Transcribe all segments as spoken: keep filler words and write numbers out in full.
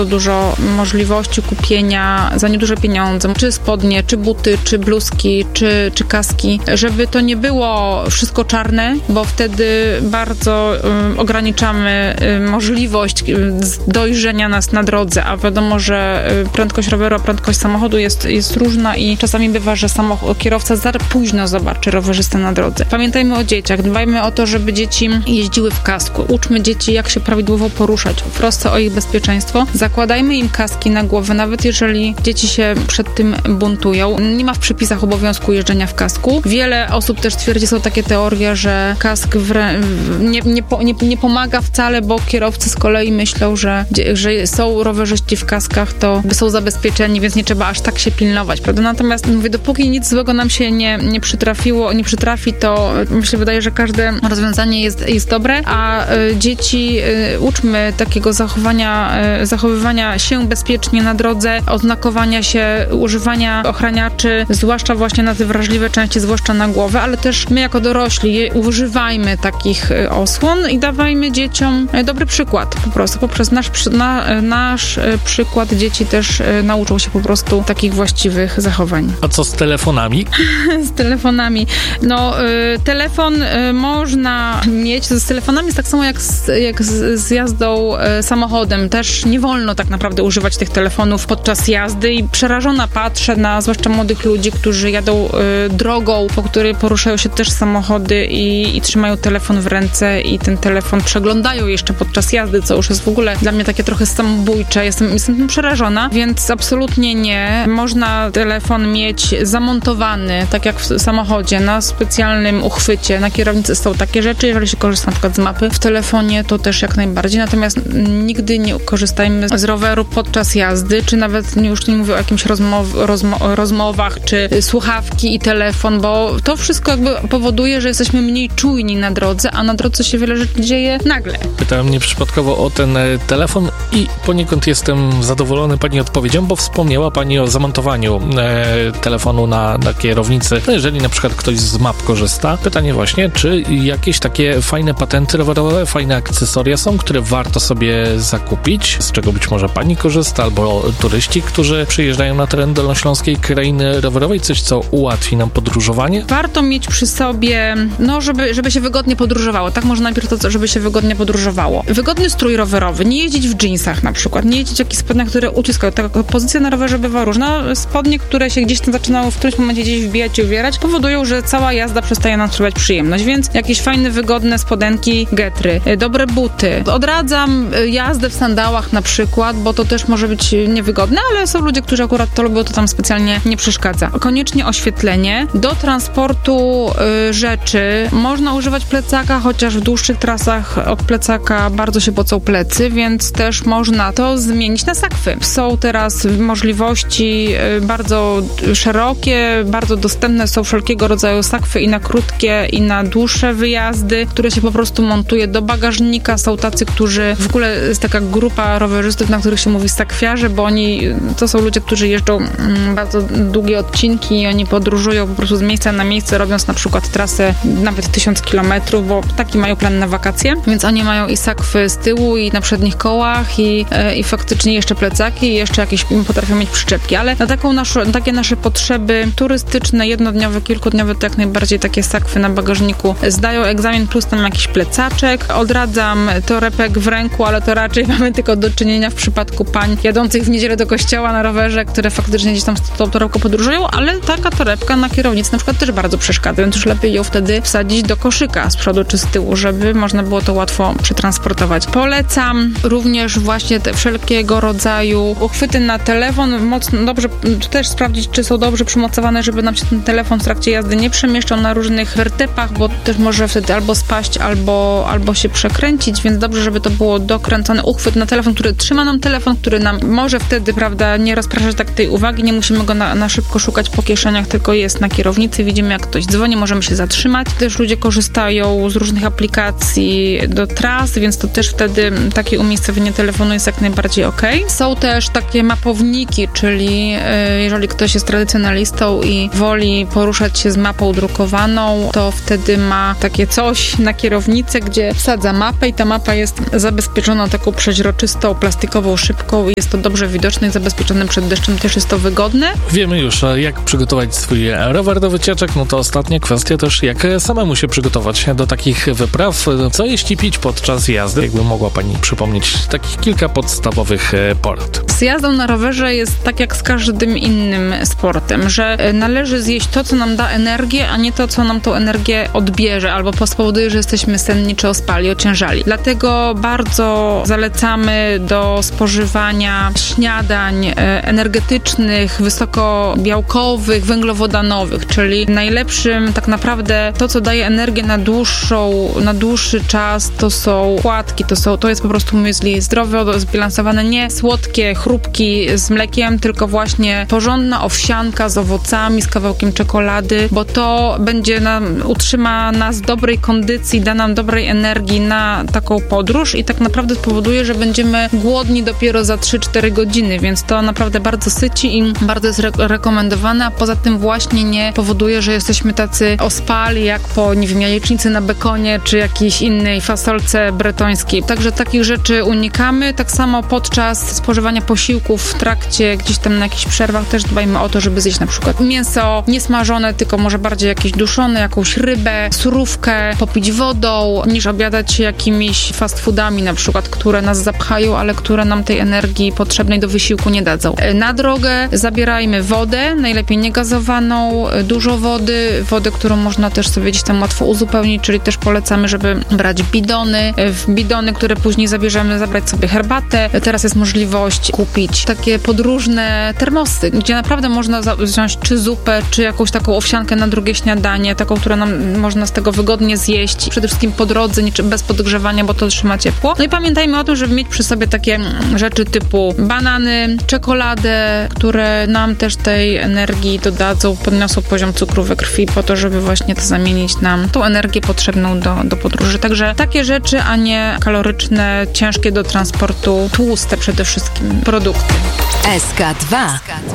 Dużo możliwości kupienia za nieduże pieniądze, czy spodnie, czy buty, czy bluzki, czy, czy kaski, żeby to nie było wszystko czarne, bo wtedy bardzo um, ograniczamy um, możliwość dojrzenia nas na drodze, a wiadomo, że prędkość roweru, a prędkość samochodu jest, jest różna i czasami bywa, że samochód, kierowca za późno zobaczy rowerzystę na drodze. Pamiętajmy o dzieciach, dbajmy o to, żeby dzieci jeździły w kasku. Uczmy dzieci, jak się prawidłowo poruszać, w trosce o ich bezpieczeństwo. Zakładajmy im kaski na głowę, nawet jeżeli dzieci się przed tym buntują. Nie ma w przepisach obowiązku jeżdżenia w kasku. Wiele osób też twierdzi, są takie teorie, że kask wrę- nie, nie, nie, nie pomaga wcale, bo kierowcy z kolei myślą, że, że są rowerzyści w kaskach, to są zabezpieczeni, więc nie trzeba aż tak się pilnować, prawda? Natomiast mówię, dopóki nic złego nam się nie, nie przytrafiło, nie przytrafi, to mi się wydaje, że każde rozwiązanie jest, jest dobre, a y, dzieci y, uczmy takiego zachowania, y, zachowywania się bezpiecznie na drodze, oznakowania się, używania ochraniaczy, zwłaszcza właśnie na te wrażliwe części, zwłaszcza na głowę, ale też my jako dorośli używajmy takich y, osłon i dawajmy dzieciom y, dobry przykład po prostu. Poprzez nasz, na, nasz y, przykład dzieci też y, nauczą się po prostu takich właściwych zachowań. A co z telefonami? z telefonami. No, y, telefon y, można mieć. Z telefonami jest tak samo jak z, jak z, z jazdą y, samochodem. Też nie wolno tak naprawdę używać tych telefonów podczas jazdy i przerażona patrzę na zwłaszcza młodych ludzi, którzy jadą y, drogą, po której poruszają się też samochody i, i trzymają telefon w ręce i ten telefon przeglądają jeszcze podczas jazdy, co już jest w ogóle dla mnie takie trochę samobójcze. Jestem, jestem tym przerażona, więc absolutnie nie. Można telefon mieć zamontowany, tak jak w samochodzie, na specjalnym uchwycie. Na kierownicy są takie rzeczy. Jeżeli się korzysta na przykład z mapy w telefonie, to też jak najbardziej. Natomiast nigdy nie korzystajmy z roweru podczas jazdy, czy nawet już nie mówię o jakimś rozmow, rozmo- rozmowach, czy słuchawki i telefon, bo to wszystko jakby powoduje, że jesteśmy mniej czujni na drodze, a na drodze się wiele rzeczy dzieje nagle. Pytałem mnie przypadkowo o ten telefon i poniekąd jestem zadowolony Pani odpowiedzią, bo wspomniała Pani o zamontowaniu e, telefonu na, na kierownicy. No jeżeli na przykład ktoś z map korzysta, pytanie właśnie, czy jakieś takie fajne patenty rowerowe, fajne akcesoria są, które warto sobie zakupić, z czego być może Pani korzysta, albo turyści, którzy przyjeżdżają na teren Dolnośląskiej Krainy Rowerowej, coś, co ułatwi nam podróżowanie? Warto mieć przy sobie, no żeby, żeby się wygodnie podróżowało. Tak może najpierw to, żeby się wygodnie podróżowało. Wygodny strój rowerowy, nie jeździć w dżinsach na przykład, nie jeździć w jakichś spodniach, które uciskają. Ta pozycja na rowerze bywa różna. Spodnie, które się gdzieś tam zaczynają w którymś momencie gdzieś wbijać i uwierać, powodują, że cała jazda przestaje nam sprawiać przyjemność, więc jakieś fajne, wygodne spodenki, getry, dobre buty. Odradzam jazdę w sandałach na przykład, bo to też może być niewygodne, ale są ludzie, którzy akurat to lubią, to tam specjalnie nie przeszkadza. Koniecznie oświetlenie. Do transportu y, rzeczy można używać plecaka, chociaż w dłuższych trasach od plecaka bardzo się pocą plecy, więc też można to zmienić na sakwy. Są teraz możliwości y, bardzo szerokie, bardzo dostępne są wszelkiego rodzaju sakwy i na krótkie, i na dłuższe wyjazdy, które się po prostu montuje do bagażnika. Są tacy, którzy w ogóle jest taka grupa rowerzystów, na których się mówi sakwiarze, bo oni, to są ludzie, którzy jeżdżą mm, bardzo długie odcinki i oni podróżują po prostu z miejsca na miejsce, robiąc na przykład trasę nawet tysiąc kilometrów, bo taki mają plan na wakacje, więc oni mają i sakwy z tyłu i na przednich kołach i, i faktycznie jeszcze plecaki i jeszcze jakieś potrafią mieć przyczepki, ale na taką naszą, takie nasze potrzeby turystyczne, jednodniowe, kilkudniowe, to jak najbardziej takie sakwy na bagażniku zdają egzamin, plus tam jakiś plecaczek. Odradzam torebek w ręku, ale to raczej mamy tylko do czynienia w przypadku pań jadących w niedzielę do kościoła na rowerze, które faktycznie gdzieś tam z tą torebką podróżują, ale taka torebka na kierownicy na przykład też bardzo przeszkadza, więc już lepiej ją wtedy wsadzić do koszyka z przodu czy z tyłu, żeby można było to łatwo przetransportować. Polecam również właśnie te wszelkiego rodzaju uchwyty na telefon, mocno dobrze też sprawdzić, czy są dobrze przymocowane, żeby nam się ten telefon w trakcie jazdy nie przemieszczał na różnych wertepach, bo też może wtedy albo spaść, albo, albo się przekręcić, więc dobrze, żeby to było dokręcony uchwyt na telefon, który trzyma nam telefon, który nam może wtedy, prawda, nie rozpraszać tak tej uwagi, nie musimy go na, na szybko szukać po kieszeniach, tylko jest na kierownicy, widzimy jak ktoś dzwoni, możemy się zatrzymać. Też ludzie korzystają z różnych aplikacji do tras, więc to też wtedy takie umiejscowienie telefonu jest jak najbardziej okej. Są też takie mapowniki, czyli yy, jeżeli ktoś jest tradycjonalistą i woli poruszać się z mapą drukowaną, to wtedy ma takie coś na kierownicę, gdzie wsadza mapę i ta mapa jest zabezpieczona taką przeźroczystą, plastik plastikovą szybką i jest to dobrze widoczne i zabezpieczone przed deszczem, też jest to wygodne. Wiemy już, jak przygotować swój rower do wycieczek, no to ostatnia kwestia też, jak samemu się przygotować do takich wypraw. Co jeśli pić podczas jazdy? Jakby mogła Pani przypomnieć takich kilka podstawowych porad. Z jazdą na rowerze jest tak jak z każdym innym sportem, że należy zjeść to, co nam da energię, a nie to, co nam tą energię odbierze albo spowoduje, że jesteśmy senni czy ospali, ociężali. Dlatego bardzo zalecamy do spożywania śniadań energetycznych, wysokobiałkowych, węglowodanowych, czyli najlepszym tak naprawdę to, co daje energię na dłuższą, na dłuższy czas, to są płatki, to są, to jest po prostu muesli zdrowe, zbilansowane, nie słodkie chrupki z mlekiem, tylko właśnie porządna owsianka z owocami, z kawałkiem czekolady, bo to będzie nam, utrzyma nas w dobrej kondycji, da nam dobrej energii na taką podróż i tak naprawdę spowoduje, że będziemy głodni dopiero za trzy cztery godziny, więc to naprawdę bardzo syci i bardzo jest re- rekomendowane, a poza tym właśnie nie powoduje, że jesteśmy tacy ospali jak po, nie wiem, jajecznicy na bekonie czy jakiejś innej fasolce bretońskiej. Także takich rzeczy unikamy. Tak samo podczas spożywania posiłków w trakcie, gdzieś tam na jakichś przerwach też dbajmy o to, żeby zjeść na przykład mięso niesmażone, tylko może bardziej jakieś duszone, jakąś rybę, surówkę, popić wodą, niż obiadać się jakimiś fast foodami na przykład, które nas zapchają, ale które nam tej energii potrzebnej do wysiłku nie dadzą. Na drogę zabierajmy wodę, najlepiej niegazowaną, dużo wody, wodę, którą można też sobie gdzieś tam łatwo uzupełnić, czyli też polecamy, żeby brać bidony, w bidony, które później zabierzemy, zabrać sobie herbatę. Teraz jest możliwość kupić takie podróżne termosy, gdzie naprawdę można wziąć czy zupę, czy jakąś taką owsiankę na drugie śniadanie, taką, którą nam można z tego wygodnie zjeść, przede wszystkim po drodze, nie, bez podgrzewania, bo to trzyma ciepło. No i pamiętajmy o tym, żeby mieć przy sobie takie rzeczy typu banany, czekoladę, które nam też tej energii dodadzą, podniosą poziom cukru we krwi po to, żeby właśnie to zamienić nam tą energię potrzebną do, do podróży. Także takie rzeczy, a nie kaloryczne, ciężkie do transportu, tłuste przede wszystkim produkty. S K dwa.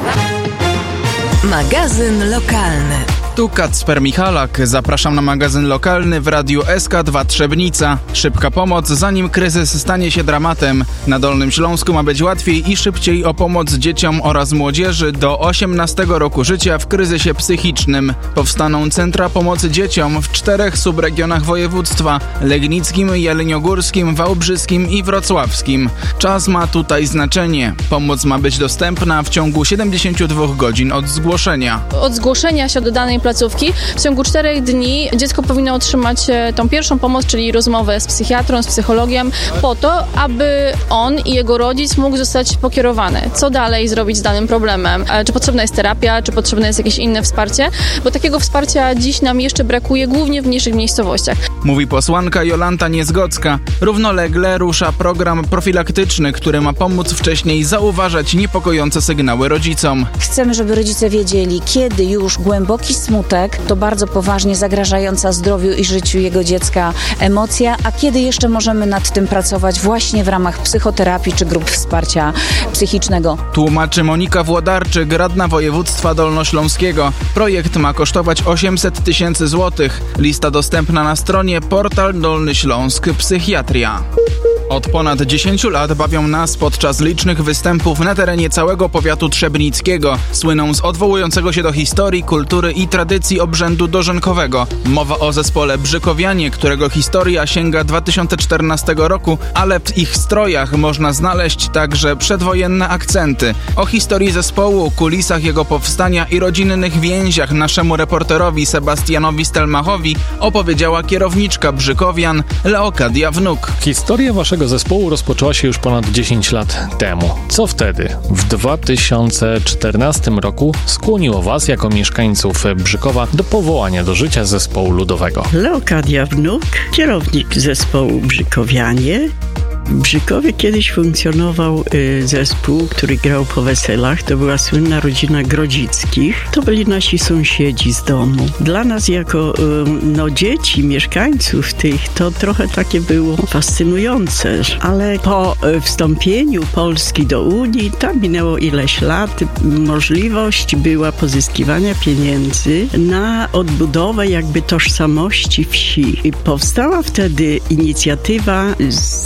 Magazyn lokalny. Tu Kacper Michalak. Zapraszam na magazyn lokalny w radiu S K dwa Trzebnica. Szybka pomoc, zanim kryzys stanie się dramatem. Na Dolnym Śląsku ma być łatwiej i szybciej o pomoc dzieciom oraz młodzieży do osiemnastego roku życia w kryzysie psychicznym. Powstaną centra pomocy dzieciom w czterech subregionach województwa: legnickim, jeleniogórskim, wałbrzyskim i wrocławskim. Czas ma tutaj znaczenie. Pomoc ma być dostępna w ciągu siedemdziesięciu dwóch godzin od zgłoszenia. Od zgłoszenia się do danej placówki w ciągu czterech dni dziecko powinno otrzymać tą pierwszą pomoc, czyli rozmowę z psychiatrą, z psychologiem, po to, aby on i jego rodzic mógł zostać pokierowany. Co dalej zrobić z danym problemem? Czy potrzebna jest terapia, czy potrzebne jest jakieś inne wsparcie? Bo takiego wsparcia dziś nam jeszcze brakuje, głównie w mniejszych miejscowościach. Mówi posłanka Jolanta Niezgodzka. Równolegle rusza program profilaktyczny, który ma pomóc wcześniej zauważać niepokojące sygnały rodzicom. Chcemy, żeby rodzice wiedzieli, kiedy już głęboki smutek to bardzo poważnie zagrażająca zdrowiu i życiu jego dziecka emocja, a kiedy jeszcze możemy nad tym pracować właśnie w ramach psychoterapii czy grup wsparcia psychicznego. Tłumaczy Monika Włodarczyk, radna województwa dolnośląskiego. Projekt ma kosztować osiemset tysięcy złotych. Lista dostępna na stronie Portal Dolny Śląsk Psychiatria. Od ponad dziesięciu lat bawią nas podczas licznych występów na terenie całego powiatu trzebnickiego. Słyną z odwołującego się do historii, kultury i tradycji obrzędu dożynkowego. Mowa o zespole Brzykowianie, którego historia sięga dwa tysiące czternastego roku, ale w ich strojach można znaleźć także przedwojenne akcenty. O historii zespołu, kulisach jego powstania i rodzinnych więziach naszemu reporterowi Sebastianowi Stelmachowi opowiedziała kierowniczka Brzykowian Leokadia Wnuk. Historia waszego zespołu rozpoczęła się już ponad dziesięć lat temu. Co wtedy? W dwa tysiące czternastym roku skłoniło was, jako mieszkańców Brzykowa, do powołania do życia zespołu ludowego. Leokadia Wnuk, kierownik zespołu Brzykowianie. W Brzykowie kiedyś funkcjonował y, zespół, który grał po weselach. To była słynna rodzina Grodzickich. To byli nasi sąsiedzi z domu. Dla nas jako y, no, dzieci, mieszkańców tych, to trochę takie było fascynujące. Ale po y, wstąpieniu Polski do Unii, tam minęło ileś lat, możliwość była pozyskiwania pieniędzy na odbudowę jakby tożsamości wsi. I powstała wtedy inicjatywa z, na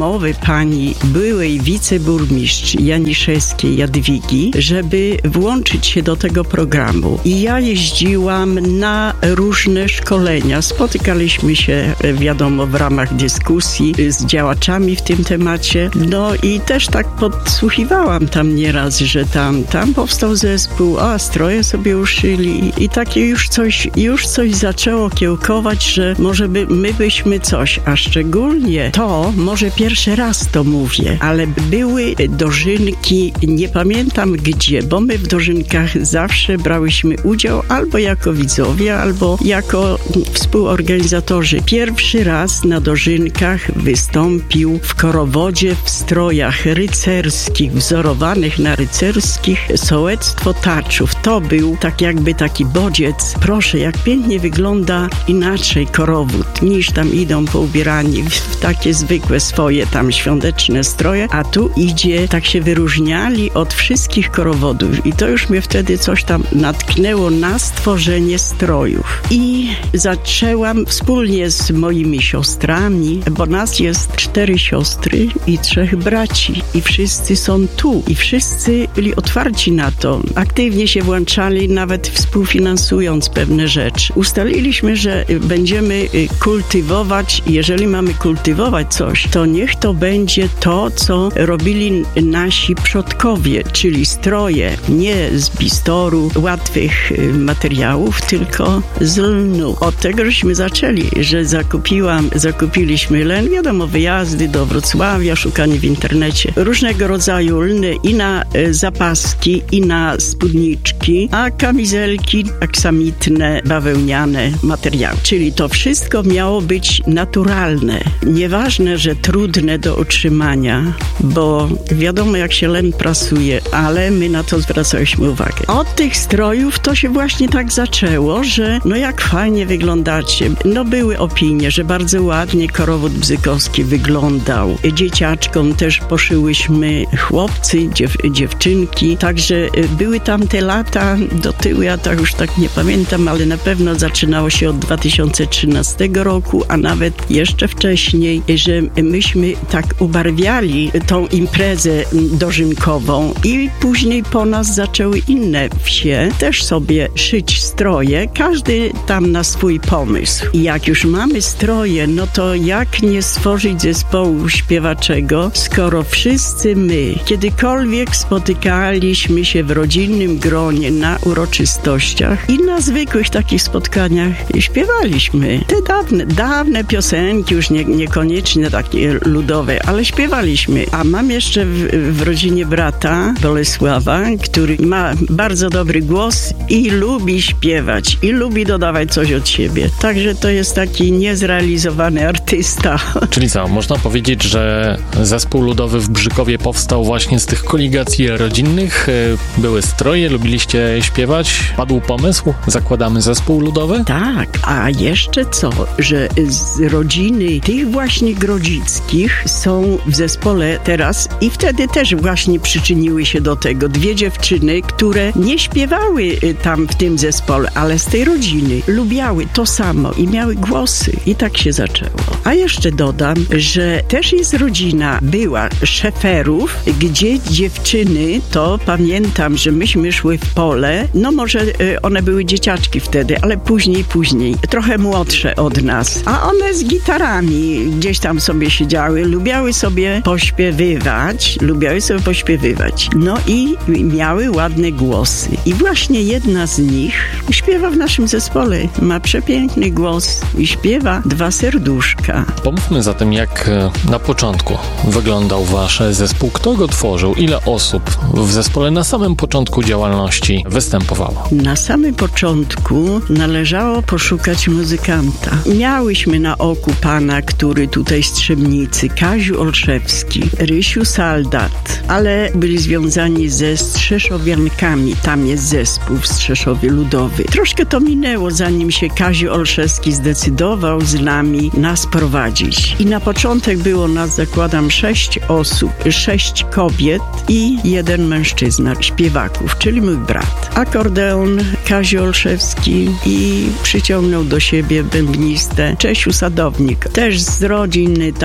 namowy pani byłej wiceburmistrz Janiszewskiej Jadwigi, żeby włączyć się do tego programu. I ja jeździłam na różne szkolenia. Spotykaliśmy się, wiadomo, w ramach dyskusji z działaczami w tym temacie. No i też tak podsłuchiwałam tam nieraz, że tam, tam powstał zespół, a stroje sobie uszyli i takie już coś, już coś zaczęło kiełkować, że może by, my byśmy coś, a szczególnie to, może pierwszy raz to mówię, ale były dożynki, nie pamiętam gdzie, bo my w dożynkach zawsze brałyśmy udział albo jako widzowie, albo jako współorganizatorzy. Pierwszy raz na dożynkach wystąpił w korowodzie w strojach rycerskich, wzorowanych na rycerskich sołectwo Taczów. To był tak jakby taki bodziec. Proszę, jak pięknie wygląda inaczej korowód, niż tam idą poubierani w, w takie zwykłe swoje tam świąteczne stroje, a tu idzie, tak się wyróżniali od wszystkich korowodów i to już mnie wtedy coś tam natknęło na stworzenie strojów. I zaczęłam wspólnie z moimi siostrami, bo nas jest cztery siostry i trzech braci i wszyscy są tu i wszyscy byli otwarci na to. Aktywnie się włączali, nawet współfinansując pewne rzeczy. Ustaliliśmy, że będziemy kultywować, jeżeli mamy kultywować coś, to niech to będzie to, co robili nasi przodkowie, czyli stroje, nie z bistoru, łatwych materiałów, tylko z lnu. Od tego żeśmy zaczęli, że zakupiłam, zakupiliśmy len, wiadomo, wyjazdy do Wrocławia, szukanie w internecie, różnego rodzaju lny i na zapaski, i na spódniczki, a kamizelki aksamitne, bawełniane materiały. Czyli to wszystko miało być naturalne. Nieważne, że trudne do utrzymania, bo wiadomo, jak się len prasuje, ale my na to zwracałyśmy uwagę. Od tych strojów to się właśnie tak zaczęło, że no jak fajnie wyglądacie. No były opinie, że bardzo ładnie korowód bzykowski wyglądał. Dzieciaczkom też poszyłyśmy chłopcy, dziew, dziewczynki, także były tam te lata do tyłu, ja tak już tak nie pamiętam, ale na pewno zaczynało się od dwa tysiące trzynastego roku, a nawet jeszcze wcześniej, że myśmy tak ubarwiali tą imprezę dożynkową i później po nas zaczęły inne wsie też sobie szyć stroje, każdy tam na swój pomysł. I jak już mamy stroje, no to jak nie stworzyć zespołu śpiewaczego, skoro wszyscy my kiedykolwiek spotykaliśmy się w rodzinnym gronie na uroczystościach i na zwykłych takich spotkaniach śpiewaliśmy. Te dawne, dawne piosenki, już nie, niekoniecznie takie ludowe, ale śpiewaliśmy. A mam jeszcze w, w rodzinie brata Bolesława, który ma bardzo dobry głos i lubi śpiewać, i lubi dodawać coś od siebie. Także to jest taki niezrealizowany artysta. Czyli co, można powiedzieć, że zespół ludowy w Brzykowie powstał właśnie z tych koligacji rodzinnych? Były stroje, lubiliście śpiewać? Padł pomysł? Zakładamy zespół ludowy? Tak, a jeszcze co, że z rodziny tych właśnie Grodzickich są w zespole teraz i wtedy też właśnie przyczyniły się do tego dwie dziewczyny, które nie śpiewały tam w tym zespole, ale z tej rodziny lubiały to samo i miały głosy i tak się zaczęło. A jeszcze dodam, że też jest rodzina, była Szeferów, gdzie dziewczyny, to pamiętam, że myśmy szły w pole, no może one były dzieciaczki wtedy, ale później, później, trochę młodsze od nas, a one z gitarami gdzieś tam sobie siedziały, lubiały sobie pośpiewywać, lubiały sobie pośpiewywać, no i miały ładne głosy. I właśnie jedna z nich śpiewa w naszym zespole, ma przepiękny głos i śpiewa Dwa serduszka. Pomówmy zatem, jak na początku wyglądał wasz zespół, kto go tworzył, ile osób w zespole na samym początku działalności występowało? Na samym początku należało poszukać muzykanta. Miałyśmy na oku pana, który tutaj z Trzebnicy, Kaziu Olszewski, Rysiu Saldat, ale byli związani ze Strzeszowiankami. Tam jest zespół w Strzeszowie Ludowy. Troszkę to minęło, zanim się Kaziu Olszewski zdecydował z nami nas prowadzić. I na początek było nas, zakładam, sześć osób, sześć kobiet i jeden mężczyzna, śpiewaków, czyli mój brat. Akordeon Kaziu Olszewski i przyciągnął do siebie bębnistę Czesiu Sadownik. Też z rodziny tam muzyki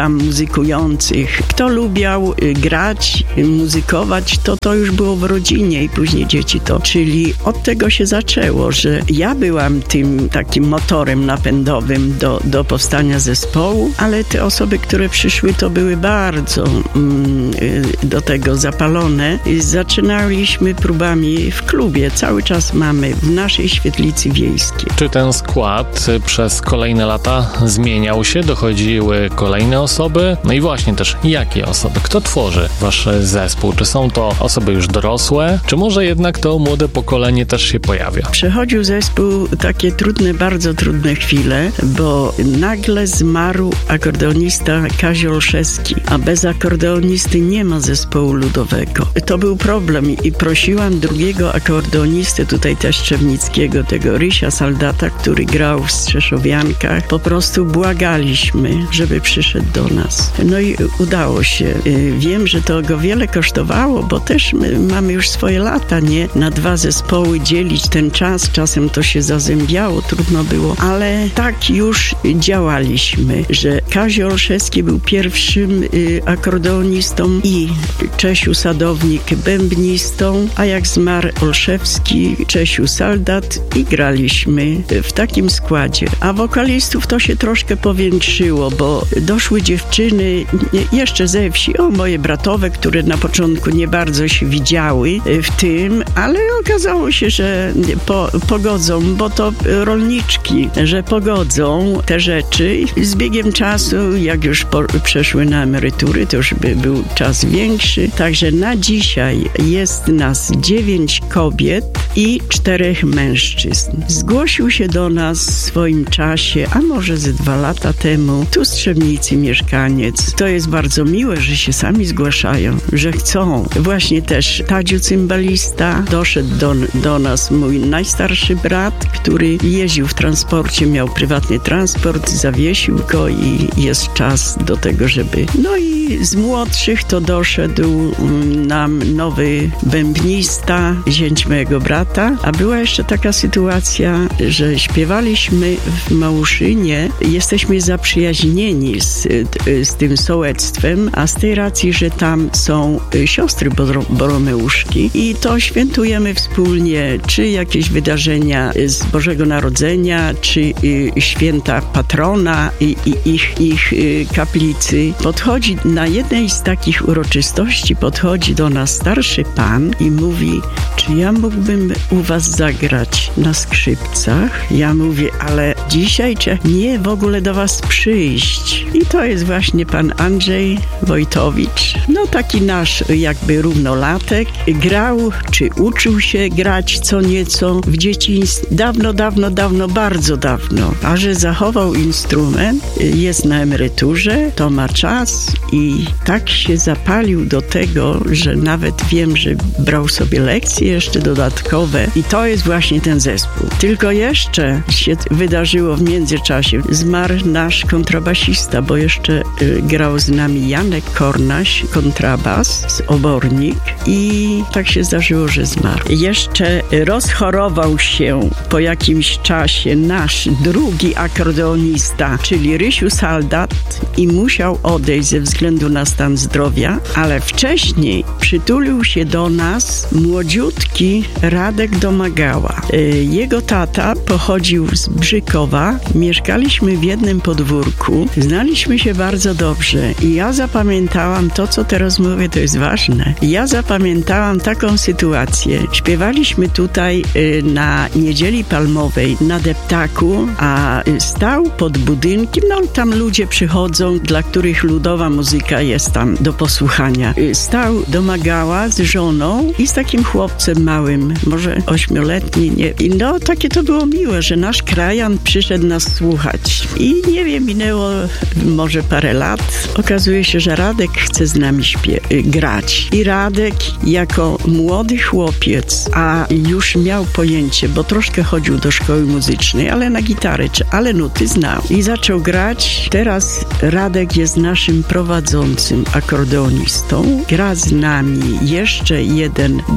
muzykujących. Kto lubiał grać, muzykować, to to już było w rodzinie i później dzieci to. Czyli od tego się zaczęło, że ja byłam tym takim motorem napędowym do, do powstania zespołu, ale te osoby, które przyszły, to były bardzo mm, do tego zapalone. Zaczynaliśmy próbami w klubie. Cały czas mamy w naszej świetlicy wiejskiej. Czy ten skład przez kolejne lata zmieniał się? Dochodziły kolejne osoby? No i właśnie też, jakie osoby? Kto tworzy wasz zespół? Czy są to osoby już dorosłe? Czy może jednak to młode pokolenie też się pojawia? Przechodził zespół takie trudne, bardzo trudne chwile, bo nagle zmarł akordeonista Kazio Olszewski, a bez akordeonisty nie ma zespołu ludowego. To był problem i prosiłam drugiego akordeonisty, tutaj też Trzebnickiego, tego Rysia Saldata, który grał w Strzeszowiankach. Po prostu błagaliśmy, żeby przyszedł do nas. No i udało się. Wiem, że to go wiele kosztowało, bo też my mamy już swoje lata, nie? Na dwa zespoły dzielić ten czas, czasem to się zazębiało, trudno było, ale tak już działaliśmy, że Kazio Olszewski był pierwszym y, akordeonistą i Czesiu Sadownik bębnistą, a jak zmarł Olszewski, Czesiu Saldat i graliśmy w takim składzie. A wokalistów to się troszkę powiększyło, bo doszły dziewczyny jeszcze ze wsi, o moje bratowe, które na początku nie bardzo się widziały w tym, ale okazało się, że po, pogodzą, bo to rolniczki, że pogodzą te rzeczy. Z biegiem czasu, jak już po, przeszły na emerytury, to już by był czas większy. Także na dzisiaj jest nas dziewięć kobiet i czterech mężczyzn. Zgłosił się do nas w swoim czasie, a może ze dwa lata temu, tu z Trzebnicy mieszkaniec. To jest bardzo miłe, że się sami zgłaszają, że chcą. Właśnie też Tadziu cymbalista, doszedł do, do nas mój najstarszy brat, który jeździł w transporcie, miał prywatny transport, zawiesił go i jest czas do tego, żeby... No i z młodszych to doszedł nam nowy bębnista, zięć mojego brata, a była jeszcze taka sytuacja, że śpiewaliśmy w Małuszynie, jesteśmy zaprzyjaźnieni z, z tym sołectwem, a z tej racji, że tam są siostry Boromeuszki i to świętujemy wspólnie, czy jakieś wydarzenia z Bożego Narodzenia, czy y, święta patrona i, i ich, ich y, kaplicy. Podchodzi na jednej z takich uroczystości, podchodzi do nas starszy pan i mówi, czy ja mógłbym u was zagrać na skrzypcach? Ja mówię, ale dzisiaj czy nie w ogóle do was przyjść. I to jest właśnie pan Andrzej Wojtowicz. No taki nasz jakby równolatek. Grał, czy uczył się grać co nieco w dzieciństwie. Dawno, dawno, dawno, bardzo dawno. A że zachował instrument, jest na emeryturze, to ma czas i tak się zapalił do tego, że nawet wiem, że brał sobie lekcje jeszcze dodatkowe i to jest właśnie ten zespół. Tylko jeszcze się wydarzyło w międzyczasie. Zmarł nasz kontrabasista, bo jeszcze y, grał z nami Janek Kornaś, kontrabas, z Obornik i tak się zdarzyło, że zmarł. Jeszcze rozchorował się po jakimś czasie nasz drugi akordeonista, czyli Rysiu Saldat i musiał odejść ze względu na stan zdrowia, ale wcześniej przytulił się do nas młodziutki Radek Domagała. Jego tata pochodził z Brzykowa, mieszkaliśmy w jednym podwórku, znaliśmy się bardzo dobrze i ja zapamiętałam to, co teraz mówię, to jest ważne. Ja zapamiętałam taką sytuację. Śpiewaliśmy tutaj na Niedzieli Palmowej na deptaku, a stał pod budynkiem, no tam ludzie przychodzą, dla których ludowa muzyka jest tam do posłuchania. Stał Domagała z żoną i z takim chłopcem małym, może ośmioletni, nie. I no takie to było miłe, że nasz krajan przyszedł nas słuchać. I nie wiem, minęło może parę lat. Okazuje się, że Radek chce z nami śpie- grać. I Radek jako młody chłopiec, a już miał pojęcie, bo troszkę chodził do szkoły muzycznej, ale na gitarę, czy, ale nuty znał. I zaczął grać. Teraz Radek jest naszym prowadzącym akordeonistą. Gra z nami. Jeszcze jeden doszedł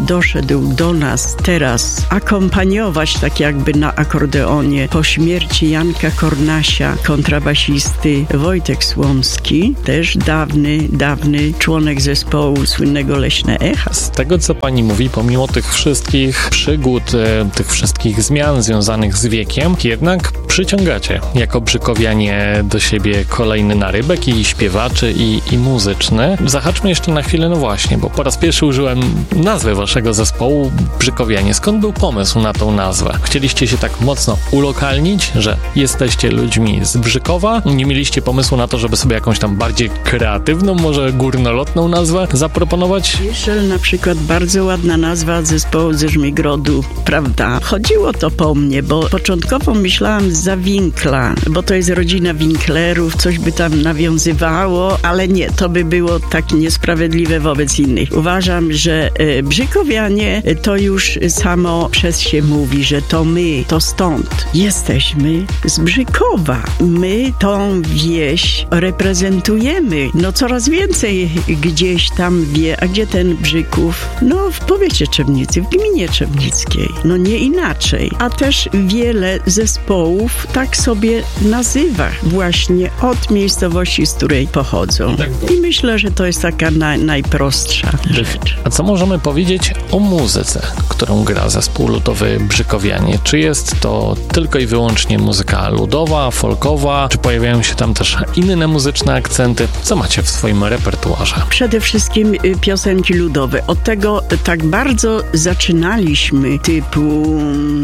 przyszedł do nas teraz akompaniować tak jakby na akordeonie po śmierci Janka Kornasia, kontrabasisty Wojtek Słomski, też dawny, dawny członek zespołu słynnego Leśne Echa. Z tego, co pani mówi, pomimo tych wszystkich przygód, tych wszystkich zmian związanych z wiekiem, jednak przyciągacie jako brzykowianie do siebie kolejny narybek i śpiewaczy, i, i muzyczny. Zahaczmy jeszcze na chwilę, no właśnie, bo po raz pierwszy użyłem nazwy waszego zespołu Brzykowianie. Skąd był pomysł na tą nazwę? Chcieliście się tak mocno ulokalnić, że jesteście ludźmi z Brzykowa? Nie mieliście pomysłu na to, żeby sobie jakąś tam bardziej kreatywną, może górnolotną nazwę zaproponować? Jeszel na przykład, bardzo ładna nazwa zespołu ze Żmigrodu, prawda? Chodziło to po mnie, bo początkowo myślałam za Winkla, bo to jest rodzina Winklerów, coś by tam nawiązywało, ale nie, to by było tak niesprawiedliwe wobec innych. Uważam, że e, Brzykowianie to już samo przez się mówi, że to my, to stąd. Jesteśmy z Brzykowa. My tą wieś reprezentujemy. No coraz więcej gdzieś tam wie, a gdzie ten Brzyków? No w powiecie Trzebnicy, w gminie trzebnickiej. No nie inaczej. A też wiele zespołów tak sobie nazywa właśnie od miejscowości, z której pochodzą. I myślę, że to jest taka na, najprostsza rzecz. A co możemy powiedzieć o muzyce, którą gra zespół ludowy Brzykowianie? Czy jest to tylko i wyłącznie muzyka ludowa, folkowa? Czy pojawiają się tam też inne muzyczne akcenty? Co macie w swoim repertuarze? Przede wszystkim piosenki ludowe. Od tego tak bardzo zaczynaliśmy, typu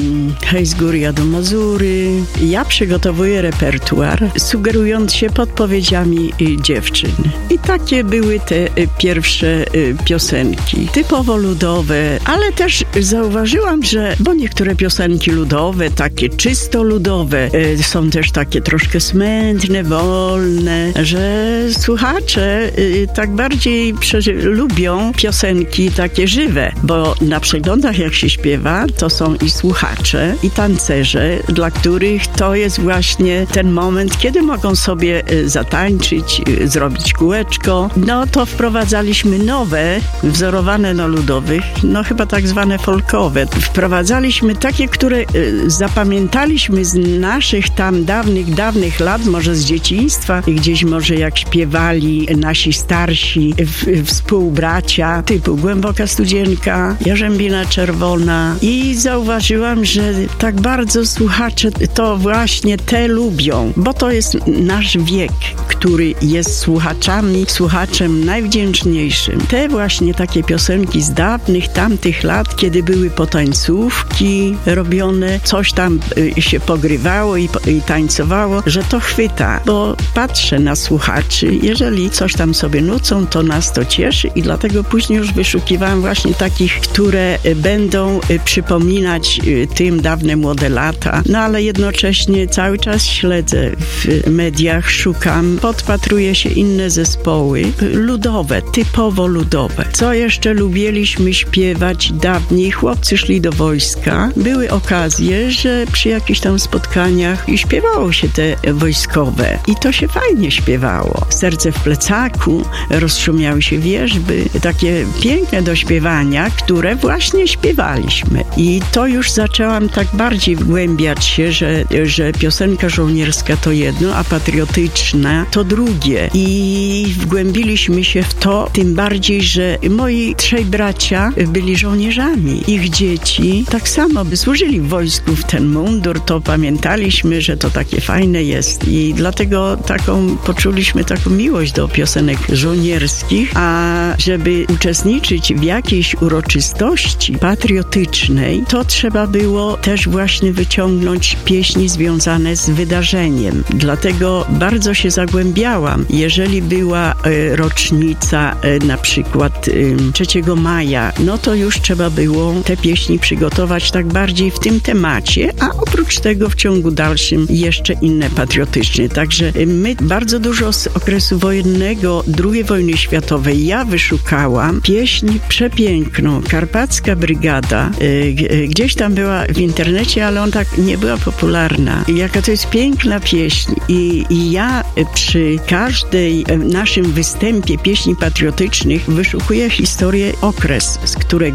hej z góry ja do Mazury. Ja przygotowuję repertuar, sugerując się podpowiedziami dziewczyn. I takie były te pierwsze piosenki. Typowo ludowe, ale też zauważyłam, że, bo niektóre piosenki ludowe, takie czysto ludowe, są też takie troszkę smętne, wolne, że słuchacze tak bardziej lubią piosenki takie żywe, bo na przeglądach jak się śpiewa, to są i słuchacze, i tancerze, dla których to jest właśnie ten moment, kiedy mogą sobie zatańczyć, zrobić kółeczko. No to wprowadzaliśmy nowe, wzorowane na ludowych, no chyba tak zwane folkowe. Wprowadzaliśmy takie, które zapamiętaliśmy z naszych tam dawnych, dawnych lat, może z dzieciństwa, gdzieś może jak śpiewali nasi starsi w, współbracia, typu Głęboka Studzienka, Jarzębina Czerwona, i zauważyłam, że tak bardzo słuchacze to właśnie te lubią, bo to jest nasz wiek, który jest słuchaczami, słuchaczem najwdzięczniejszym. Te właśnie takie piosenki z dawnych, tamtych lat, kiedy były potańcówki robione, coś tam y, się pogrywało i, i tańcowało, że to chwyta, bo patrzę na słuchaczy, jeżeli coś tam sobie nucą, to nas to cieszy i dlatego później już wyszukiwałam właśnie takich, które y, będą y, przypominać y, tym dawne młode lata, no ale jednocześnie cały czas śledzę w mediach, szukam, podpatruję się inne zespoły ludowe, typowo ludowe. Co jeszcze lubiliśmy śpiewać dawniej? Chłopcy szli do wojska. Były okazje, że przy jakichś tam spotkaniach i śpiewało się te wojskowe. I to się fajnie śpiewało. Serce w plecaku, rozszumiały się wierzby. Takie piękne do śpiewania, które właśnie śpiewaliśmy. I to już zaczęłam tak bardziej wgłębiać się, że, że piosenka żołnierska to jedno, a patriotyczna to drugie. I wgłębiliśmy się w to, tym bardziej, że moi trzej bracia byli żołnierzami. Ich dzieci tak samo by służyli w wojsku w ten mundur, to pamiętaliśmy, że to takie fajne jest i dlatego taką poczuliśmy taką miłość do piosenek żołnierskich, a żeby uczestniczyć w jakiejś uroczystości patriotycznej, to trzeba było też właśnie wyciągnąć pieśni związane z wydarzeniem. Dlatego bardzo się zagłębiałam. Jeżeli była e, rocznica e, na przykład e, trzeciego maja, no to już trzeba było te pieśni przygotować tak bardziej w tym temacie, a oprócz tego w ciągu dalszym jeszcze inne patriotyczne. Także my bardzo dużo z okresu wojennego, drugiej wojny światowej, ja wyszukałam pieśń przepiękną, Karpacka Brygada. E, gdzieś tam była w internecie, ale on tak nie była popularna. I jaka to jest piękna pieśń. I, i ja przy każdej naszym występie pieśni patriotycznych wyszukuję historię, okres, z którego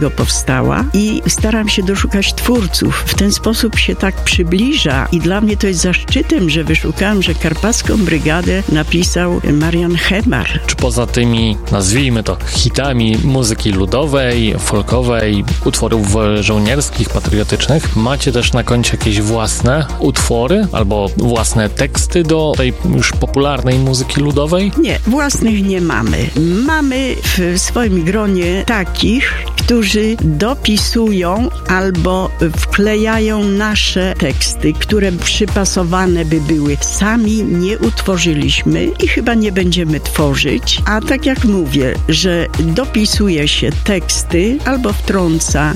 tego powstała i staram się doszukać twórców. W ten sposób się tak przybliża i dla mnie to jest zaszczytem, że wyszukałam, że Karpacką Brygadę napisał Marian Hemar. Czy poza tymi, nazwijmy to, hitami muzyki ludowej, folkowej, utworów żołnierskich, patriotycznych, macie też na koncie jakieś własne utwory albo własne teksty do tej już popularnej muzyki ludowej? Nie, własnych nie mamy. Mamy w swoim gronie takich, którzy dopisują albo wklejają nasze teksty, które przypasowane by były. Sami nie utworzyliśmy i chyba nie będziemy tworzyć, a tak jak mówię, że dopisuje się teksty albo wtrąca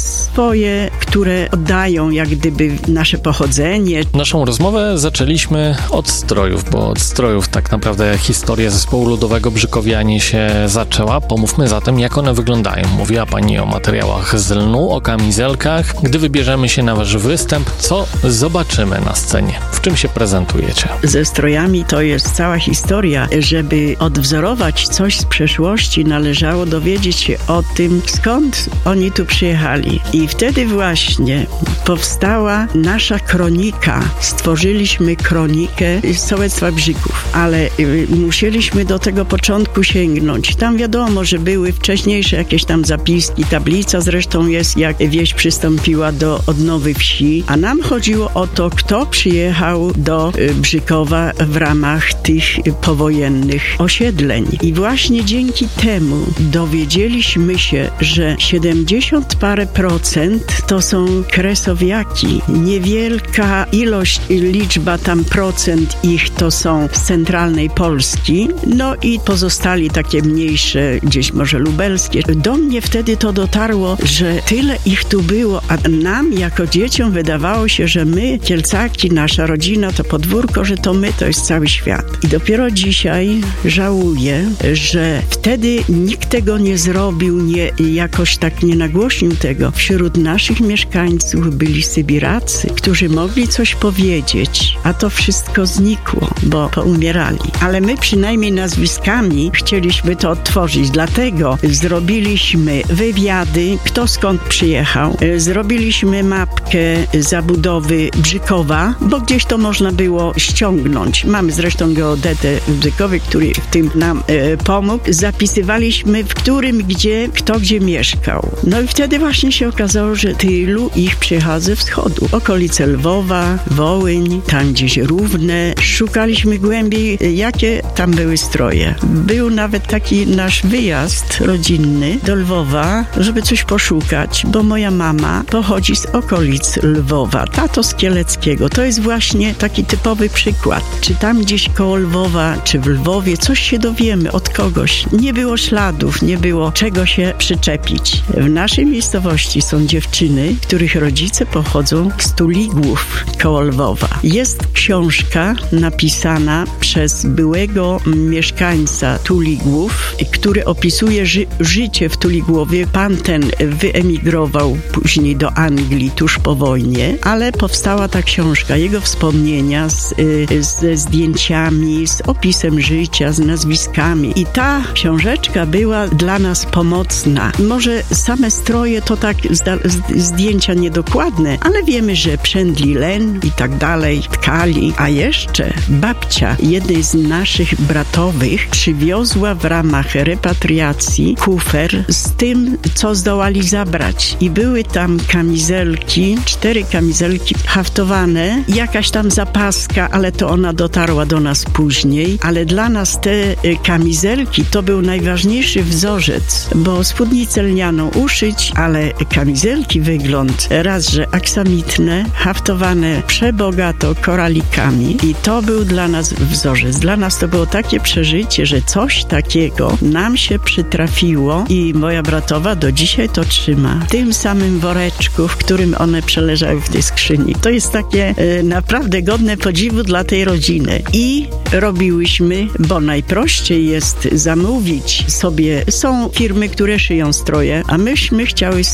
swoje, które oddają jak gdyby nasze pochodzenie. Naszą rozmowę zaczęliśmy od strojów, bo od strojów tak naprawdę historia zespołu ludowego Brzykowianie się zaczęła. Pomówmy zatem, jak one wyglądają. Mówiła Pani o materiałach z lnu, o kamizelkach. Gdy wybierzemy się na Wasz występ, co zobaczymy na scenie? W czym się prezentujecie? Ze strojami to jest cała historia. Żeby odwzorować coś z przeszłości, należało dowiedzieć się o tym, skąd oni tu przyjechali. I wtedy właśnie powstała nasza kronika. Stworzyliśmy kronikę sołectwa Brzyków, ale y, musieliśmy do tego początku sięgnąć. Tam wiadomo, że były wcześniejsze jakieś tam zapiski, tablica zresztą jest, jak wieś przystąpiła do odnowy wsi, a nam chodziło o to, kto przyjechał do y, Brzykowa w ramach tych powojennych osiedleń. I właśnie dzięki temu dowiedzieliśmy się, że siedemdziesiąt parę procent to są kresowiaki. Niewielka ilość, liczba tam procent ich to są z centralnej Polski, no i pozostali takie mniejsze, gdzieś może lubelskie. Do mnie wtedy to dotarło, że tyle ich tu było, a nam jako dzieciom wydawało się, że my, Kielcaki, nasza rodzina, to podwórko, że to my, to jest cały świat. I dopiero dzisiaj żałuję, że wtedy nikt tego nie zrobił, nie, jakoś tak nie nagłośnił tego. Wśród naszych mieszkańców byli Sybiracy, którzy mogli coś powiedzieć, a to wszystko znikło, bo poumierali. Ale my przynajmniej nazwiskami chcieliśmy to odtworzyć, dlatego zrobiliśmy wywiady, kto skąd przyjechał, zrobiliśmy mapkę zabudowy Brzykowa, bo gdzieś to można było ściągnąć. Mamy zresztą geodetę w Brzykowie, który w tym nam e, pomógł. Zapisywaliśmy, w którym, gdzie, kto gdzie mieszkał. No i wtedy właśnie się okazało, że tylu ich przyjechało ze wschodu. Okolice Lwowa, Wołyń, tam gdzieś Równe. Szukaliśmy głębiej, jakie tam były stroje. Był nawet taki nasz wyjazd rodzinny do Lwowa, żeby coś poszukać, bo moja mama pochodzi z okolic Lwowa, tato z Kieleckiego. To jest właśnie taki typowy przykład. Czy tam gdzieś koło Lwowa, czy w Lwowie coś się dowiemy od kogoś. Nie było śladów, nie było czego się przyczepić. W naszej miejscowości są dziewczyny, których rodzice pochodzą z Tuligłów koło Lwowa. Jest książka napisana przez byłego mieszkańca Tuligłów, który opisuje ży- życie w Tuligłowie. Pan ten wyemigrował później do Anglii tuż po wojnie, ale powstała ta książka, jego wspomnienia z, y, ze zdjęciami, z opisem życia, z nazwiskami. I ta książeczka była dla nas pomocna. Może same stroje to tak zda- zdjęcia niedokładne, ale wiemy, że przędli len i tak dalej, tkali. A jeszcze babcia jednej z naszych bratowych przywiozła w ramach repatriacji kufer z tym, co zdołali zabrać. I były tam kamizelki, cztery kamizelki haftowane, jakaś tam zapaska, ale to ona dotarła do nas później. Ale dla nas te kamizelki to był najważniejszy wzorzec, bo spódnicę lnianą uszyć, ale kamizelki wygląd raz, że aksamitne, haftowane przebogato koralikami i to był dla nas wzorzec. Dla nas to było takie przeżycie, że coś takiego nam się przytrafiło i moja bratowa do dzisiaj to trzyma. W tym samym woreczku, w którym one przeleżały w tej skrzyni. To jest takie e, naprawdę godne podziwu dla tej rodziny. I robiłyśmy, bo najprościej jest zamówić sobie. Są firmy, które szyją stroje, a myśmy chciały same.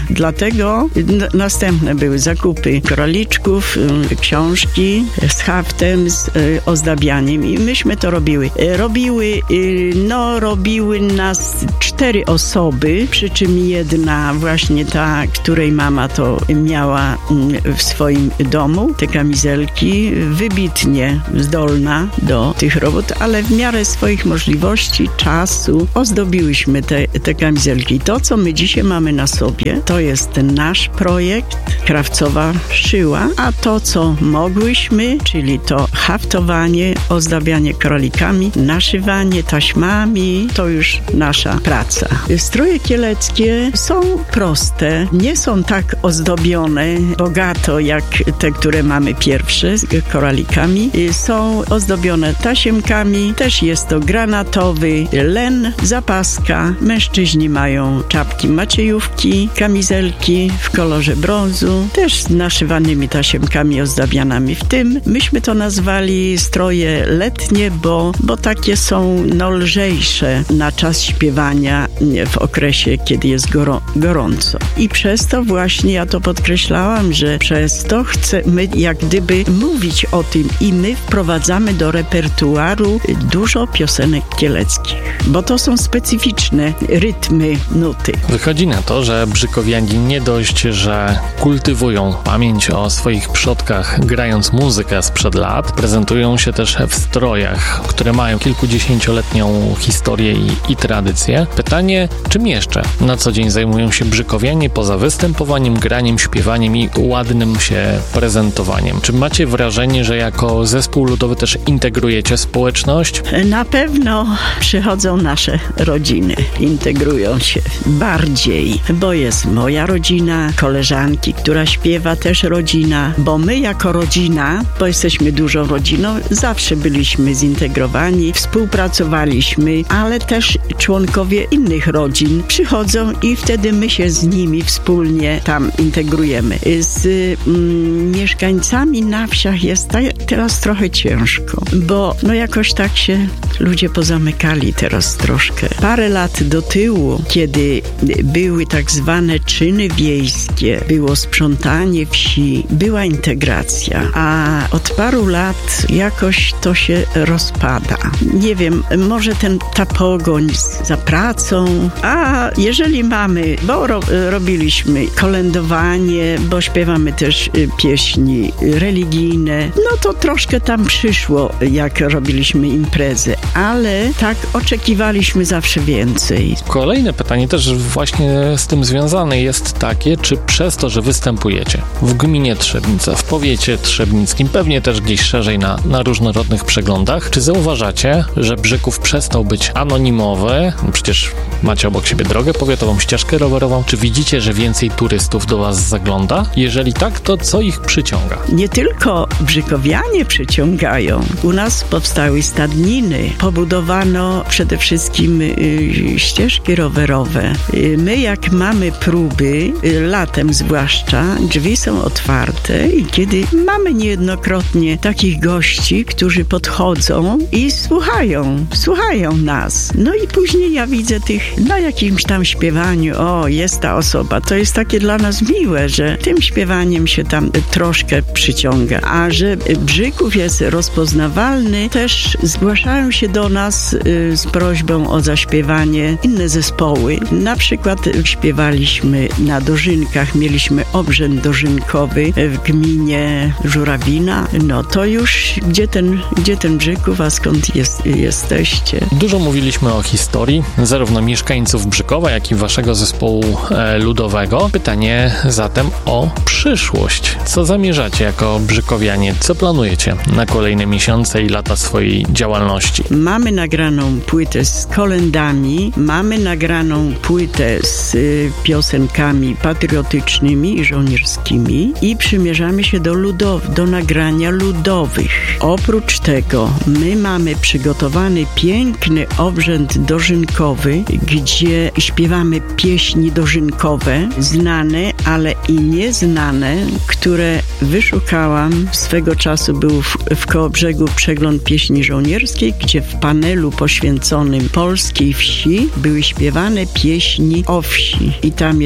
Dlatego n- następne były zakupy koraliczków, y, książki z haftem, z y, ozdabianiem i myśmy to robiły. Y, robiły, y, no robiły nas cztery osoby, przy czym jedna właśnie ta, której mama to miała y, w swoim domu, te kamizelki, wybitnie zdolna do tych robót, ale w miarę swoich możliwości, czasu ozdobiłyśmy te, te kamizelki. To, co my dzisiaj mamy na sobie, to jest ten nasz projekt. Krawcowa szyła, a to, co mogłyśmy, czyli to haftowanie, ozdabianie kralikami, naszywanie taśmami, to już nasza praca. Stroje kieleckie są proste, nie są tak ozdobione bogato, jak te, które mamy pierwsze, z koralikami. Są ozdobione tasiemkami, też jest to granatowy len, zapaska. Mężczyźni mają czapki maciejówki, kamizelki w kolorze brązu, też z naszywanymi tasiemkami ozdabianymi. W tym myśmy to nazwali stroje letnie, bo, bo takie są no, lżejsze na czas śpiewania w okresie, kiedy jest goro, gorąco. I przez to właśnie ja to podkreślałam, że przez to chcemy jak gdyby mówić o tym i my wprowadzamy do repertuaru dużo piosenek kieleckich, bo to są specyficzne rytmy, nuty. Wychodzi na to, że brzykowianie nie dość, że kultywują pamięć o swoich przodkach, grając muzykę sprzed lat, prezentują się też w strojach, które mają kilkudziesięcioletnią historię i, i tradycję. Pytanie, czym jeszcze na co dzień zajmują się brzykowianie poza występowaniem, graniem, śpiewaniem i ładnym się prezentowaniem? Czy macie wrażenie, że jako zespół ludowy też integrujecie społeczność? Na pewno przychodzą nasze rodziny, integrują się bardziej, bo jest moja rodzina, koleżanki, która śpiewa, też rodzina, bo my jako rodzina, bo jesteśmy dużą rodziną, zawsze byliśmy zintegrowani, współpracowaliśmy, ale też członkowie innych rodzin przychodzą i wtedy my się z nimi wspólnie tam integrujemy. Z mm, mieszkańcami na wsiach jest ta, teraz trochę ciężko, bo no jakoś tak się ludzie pozamykali teraz troszkę. Parę lat do tyłu, kiedy były tak zwane czyny wiejskie, było sprzątanie wsi, była integracja, a od paru lat jakoś to się rozpada. Nie wiem, może ten, ta pogoń za pracą, a jeżeli mamy, bo ro, robiliśmy kolędowanie, bo śpiewamy też pieśni religijne, no to troszkę tam przyszło, jak robiliśmy imprezy, ale tak oczekiwaliśmy zawsze więcej. Kolejne pytanie też właśnie z tym związane jest takie, czy przez to, że występujecie w gminie Trzebnica, w powiecie trzebnickim, pewnie też gdzieś szerzej na, na różnorodnych przeglądach, czy zauważacie, że Brzyków przestał być anonimowy? Przecież macie obok siebie drogę powiatową, ścieżkę rowerową. Czy widzicie, że więcej turystów do was zagląda? Jeżeli tak, to co ich przyciąga? Nie tylko brzykowianie przyciągają. U nas powstały stadniny. Pobudowano przede wszystkim y, ścieżki rowerowe. Y, my jak mamy próby, y, latem zwłaszcza, drzwi są otwarte i kiedy mamy niejednokrotnie takich gości, którzy podchodzą i słuchają, słuchają nas. No i później ja widzę tych na jakimś tam śpiewaniu, o, jest ta osoba. To jest takie dla nas miłe, że tym śpiewaniem się tam troszkę przyciąga. A że Brzyków jest rozpoznawalny, też zgłaszają się do nas y, z prośbą o zaśpiewanie inne zespoły. Na przykład śpiewaliśmy na dożynkach, mieliśmy obrzęd dożynkowy w gminie Żurawina. No to już gdzie ten, gdzie ten Brzyków, a skąd jest, jesteście? Dużo mówiliśmy o historii, zarówno mieszkańców Brzykowa, jak i waszego zespołu e, ludowego. Pytanie zatem o przyszłość. Co zamierzacie jako brzykowianie? Co planujecie na kolejne miesiące i lata swojej działalności? Mamy nagraną płytę z kolędami, mamy nagraną płytę z y, piosenkami patriotycznymi i żołnierskimi i przymierzamy się do ludow, do nagrania ludowych. Oprócz tego my mamy przygotowany piękny obrzęd dożynkowy, gdzie śpiewamy pieśni dożynkowe, znane, ale i nieznane, które wyszukałam. Swego czasu był w, w Kołobrzegu przegląd pieśni żołnierskiej, gdzie w panelu poświęconym polskiej wsi były śpiewane pieśni o wsi. I tam jest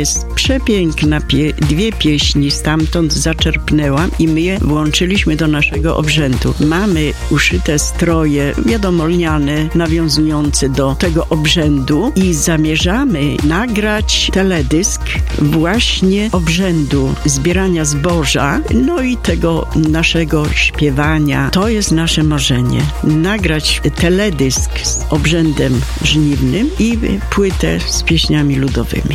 jest przepiękna, pie- dwie pieśni stamtąd zaczerpnęłam i my je włączyliśmy do naszego obrzędu. Mamy uszyte stroje, wiadomo, lniane, nawiązujące do tego obrzędu i zamierzamy nagrać teledysk właśnie obrzędu zbierania zboża, no i tego naszego śpiewania. To jest nasze marzenie. Nagrać teledysk z obrzędem żniwnym i płytę z pieśniami ludowymi.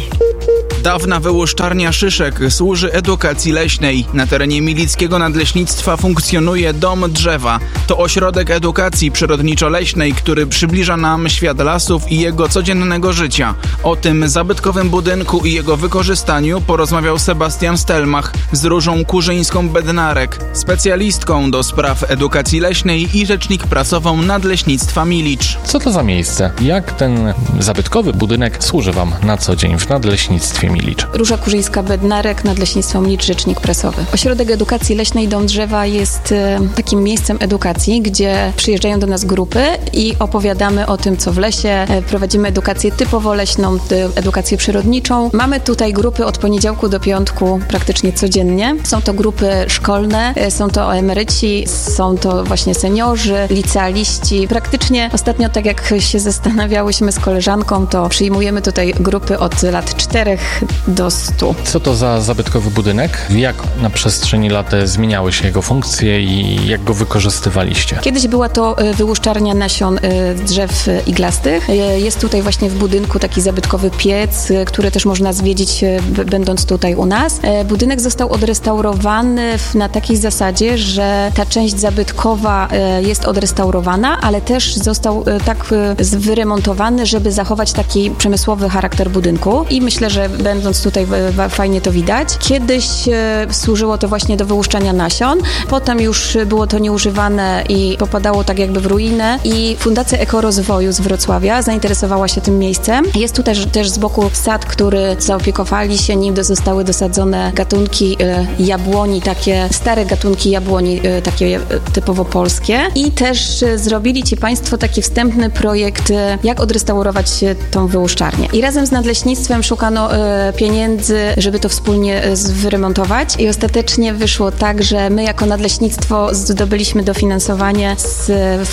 Dawna wyłuszczarnia szyszek służy edukacji leśnej. Na terenie Milickiego Nadleśnictwa funkcjonuje Dom Drzewa. To ośrodek edukacji przyrodniczo-leśnej, który przybliża nam świat lasów i jego codziennego życia. O tym zabytkowym budynku i jego wykorzystaniu porozmawiał Sebastian Stelmach z Różą Kurzyńską-Bednarek, specjalistką do spraw edukacji leśnej i rzecznik prasową Nadleśnictwa Milicz. Co to za miejsce? Jak ten zabytkowy budynek służy Wam na co dzień w Nadleśnictwie Milicz? Róża Kurzyńska-Bednarek, Nadleśnictwo Milicz, rzecznik prasowy. Ośrodek Edukacji Leśnej Dom Drzewa jest e, takim miejscem edukacji, gdzie przyjeżdżają do nas grupy i opowiadamy o tym, co w lesie. E, prowadzimy edukację typowo leśną, e, edukację przyrodniczą. Mamy tutaj grupy od poniedziałku do piątku praktycznie codziennie. Są to grupy szkolne, e, są to emeryci, są to właśnie seniorzy, licealiści. Praktycznie ostatnio, tak jak się zastanawiałyśmy z koleżanką, to przyjmujemy tutaj grupy od lat czterech do stu. Co to za zabytkowy budynek? Jak na przestrzeni lat zmieniały się jego funkcje i jak go wykorzystywaliście? Kiedyś była to wyłuszczarnia nasion drzew iglastych. Jest tutaj właśnie w budynku taki zabytkowy piec, który też można zwiedzić, będąc tutaj u nas. Budynek został odrestaurowany na takiej zasadzie, że ta część zabytkowa jest odrestaurowana, ale też został tak wyremontowany, żeby zachować taki przemysłowy charakter budynku. I myślę, że będąc tutaj fajnie to widać. Kiedyś e, służyło to właśnie do wyłuszczania nasion, potem już było to nieużywane i popadało tak jakby w ruinę i Fundacja Ekorozwoju z Wrocławia zainteresowała się tym miejscem. Jest tutaj też z boku sad, który zaopiekowali się nim, zostały dosadzone gatunki e, jabłoni, takie stare gatunki jabłoni, e, takie e, typowo polskie i też e, zrobili ci Państwo taki wstępny projekt, e, jak odrestaurować tą wyłuszczarnię. I razem z Nadleśnictwem szukano e, pieniędzy, żeby to wspólnie e, wyremontować i ostatecznie wyszło tak, że my jako Nadleśnictwo zdobyliśmy dofinansowanie z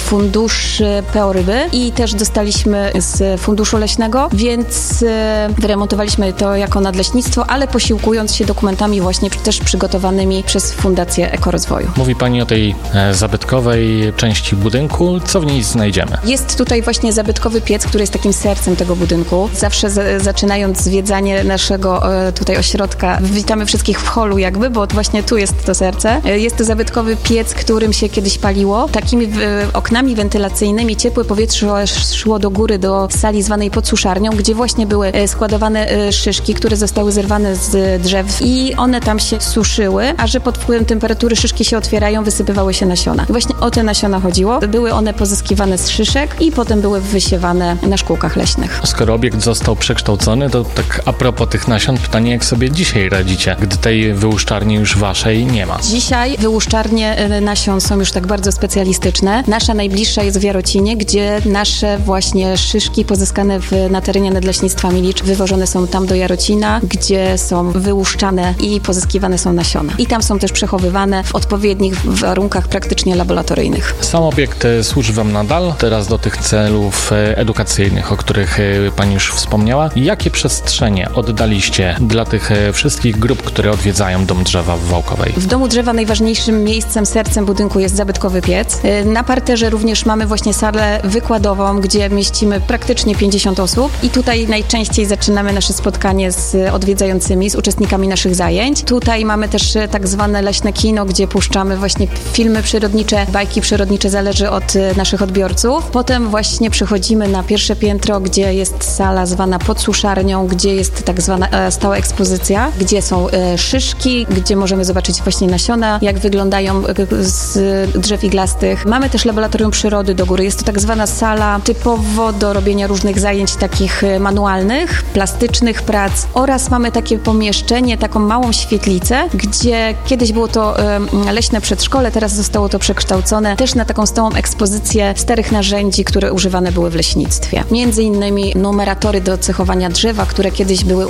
funduszy P O Ryby i też dostaliśmy z Funduszu Leśnego, więc e, wyremontowaliśmy to jako Nadleśnictwo, ale posiłkując się dokumentami właśnie też przygotowanymi przez Fundację Ekorozwoju. Mówi Pani o tej e, zabytkowej części budynku. Co w niej znajdziemy? Jest tutaj właśnie zabytkowy piec, który jest takim sercem tego budynku. Zawsze z, zaczynając zwiedzanie naszego e, tutaj ośrodka, witamy wszystkich w holu jakby, bo właśnie tu jest to serce. E, jest to zabytkowy piec, którym się kiedyś paliło. Takimi w, oknami wentylacyjnymi ciepłe powietrze szło do góry, do sali zwanej podsuszarnią, gdzie właśnie były e, składowane e, szyszki, które zostały zerwane z drzew i one tam się suszyły, a że pod wpływem temperatury szyszki się otwierają, wysypywały się nasiona. I właśnie o te nasiona chodziło. Były one pozyskiwane z szyszek i potem były wysiewane na szkółkach leśnych. Skoro obiekt został przekształcony, to tak a propos tych nasion, pytanie, jak sobie dzisiaj radzicie, gdy tej wyłuszczarni już waszej nie ma? Dzisiaj wyłuszczarnie nasion są już tak bardzo specjalistyczne. Nasza najbliższa jest w Jarocinie, gdzie nasze właśnie szyszki pozyskane w, na terenie Nadleśnictwa Milicz wywożone są tam do Jarocina, gdzie są wyłuszczane i pozyskiwane są nasiona. I tam są też przechowywane w odpowiednich warunkach praktycznie laboratoryjnych. Sam obiekt służy wam nadal, teraz do tych celów edukacyjnych, o których pani już wspomniała. Jakie przestrzenie oddaliście dla tych wszystkich grup, które odwiedzają Dom Drzewa w Wałkowej? W Domu Drzewa najważniejszym miejscem, sercem budynku jest zabytkowy piec. Na parterze również mamy właśnie salę wykładową, gdzie mieścimy praktycznie pięćdziesiąt osób i tutaj najczęściej zaczynamy nasze spotkanie z odwiedzającymi, z uczestnikami naszych zajęć. Tutaj mamy też tak zwane leśne kino, gdzie puszczamy właśnie filmy przyrodnicze, bajki przyrodnicze, zależy od naszych odbiorców. Potem właśnie przechodzimy na pierwsze piętro, gdzie jest sala zwana podsuszarnią, gdzie jest tak zwana e, stała ekspozycja, gdzie są e, szyszki, gdzie możemy zobaczyć właśnie nasiona, jak wyglądają e, z drzew iglastych. Mamy też laboratorium przyrody do góry. Jest to tak zwana sala typowo do robienia różnych zajęć takich e, manualnych, plastycznych prac oraz mamy takie pomieszczenie, taką małą świetlicę, gdzie kiedyś było to e, leśne przedszkole, teraz zostało to przekształcone też na taką stałą ekspozycję starych narzędzi, które używane były w leśnictwie. Między innymi numeratory do cechowania drzewa, które kiedyś były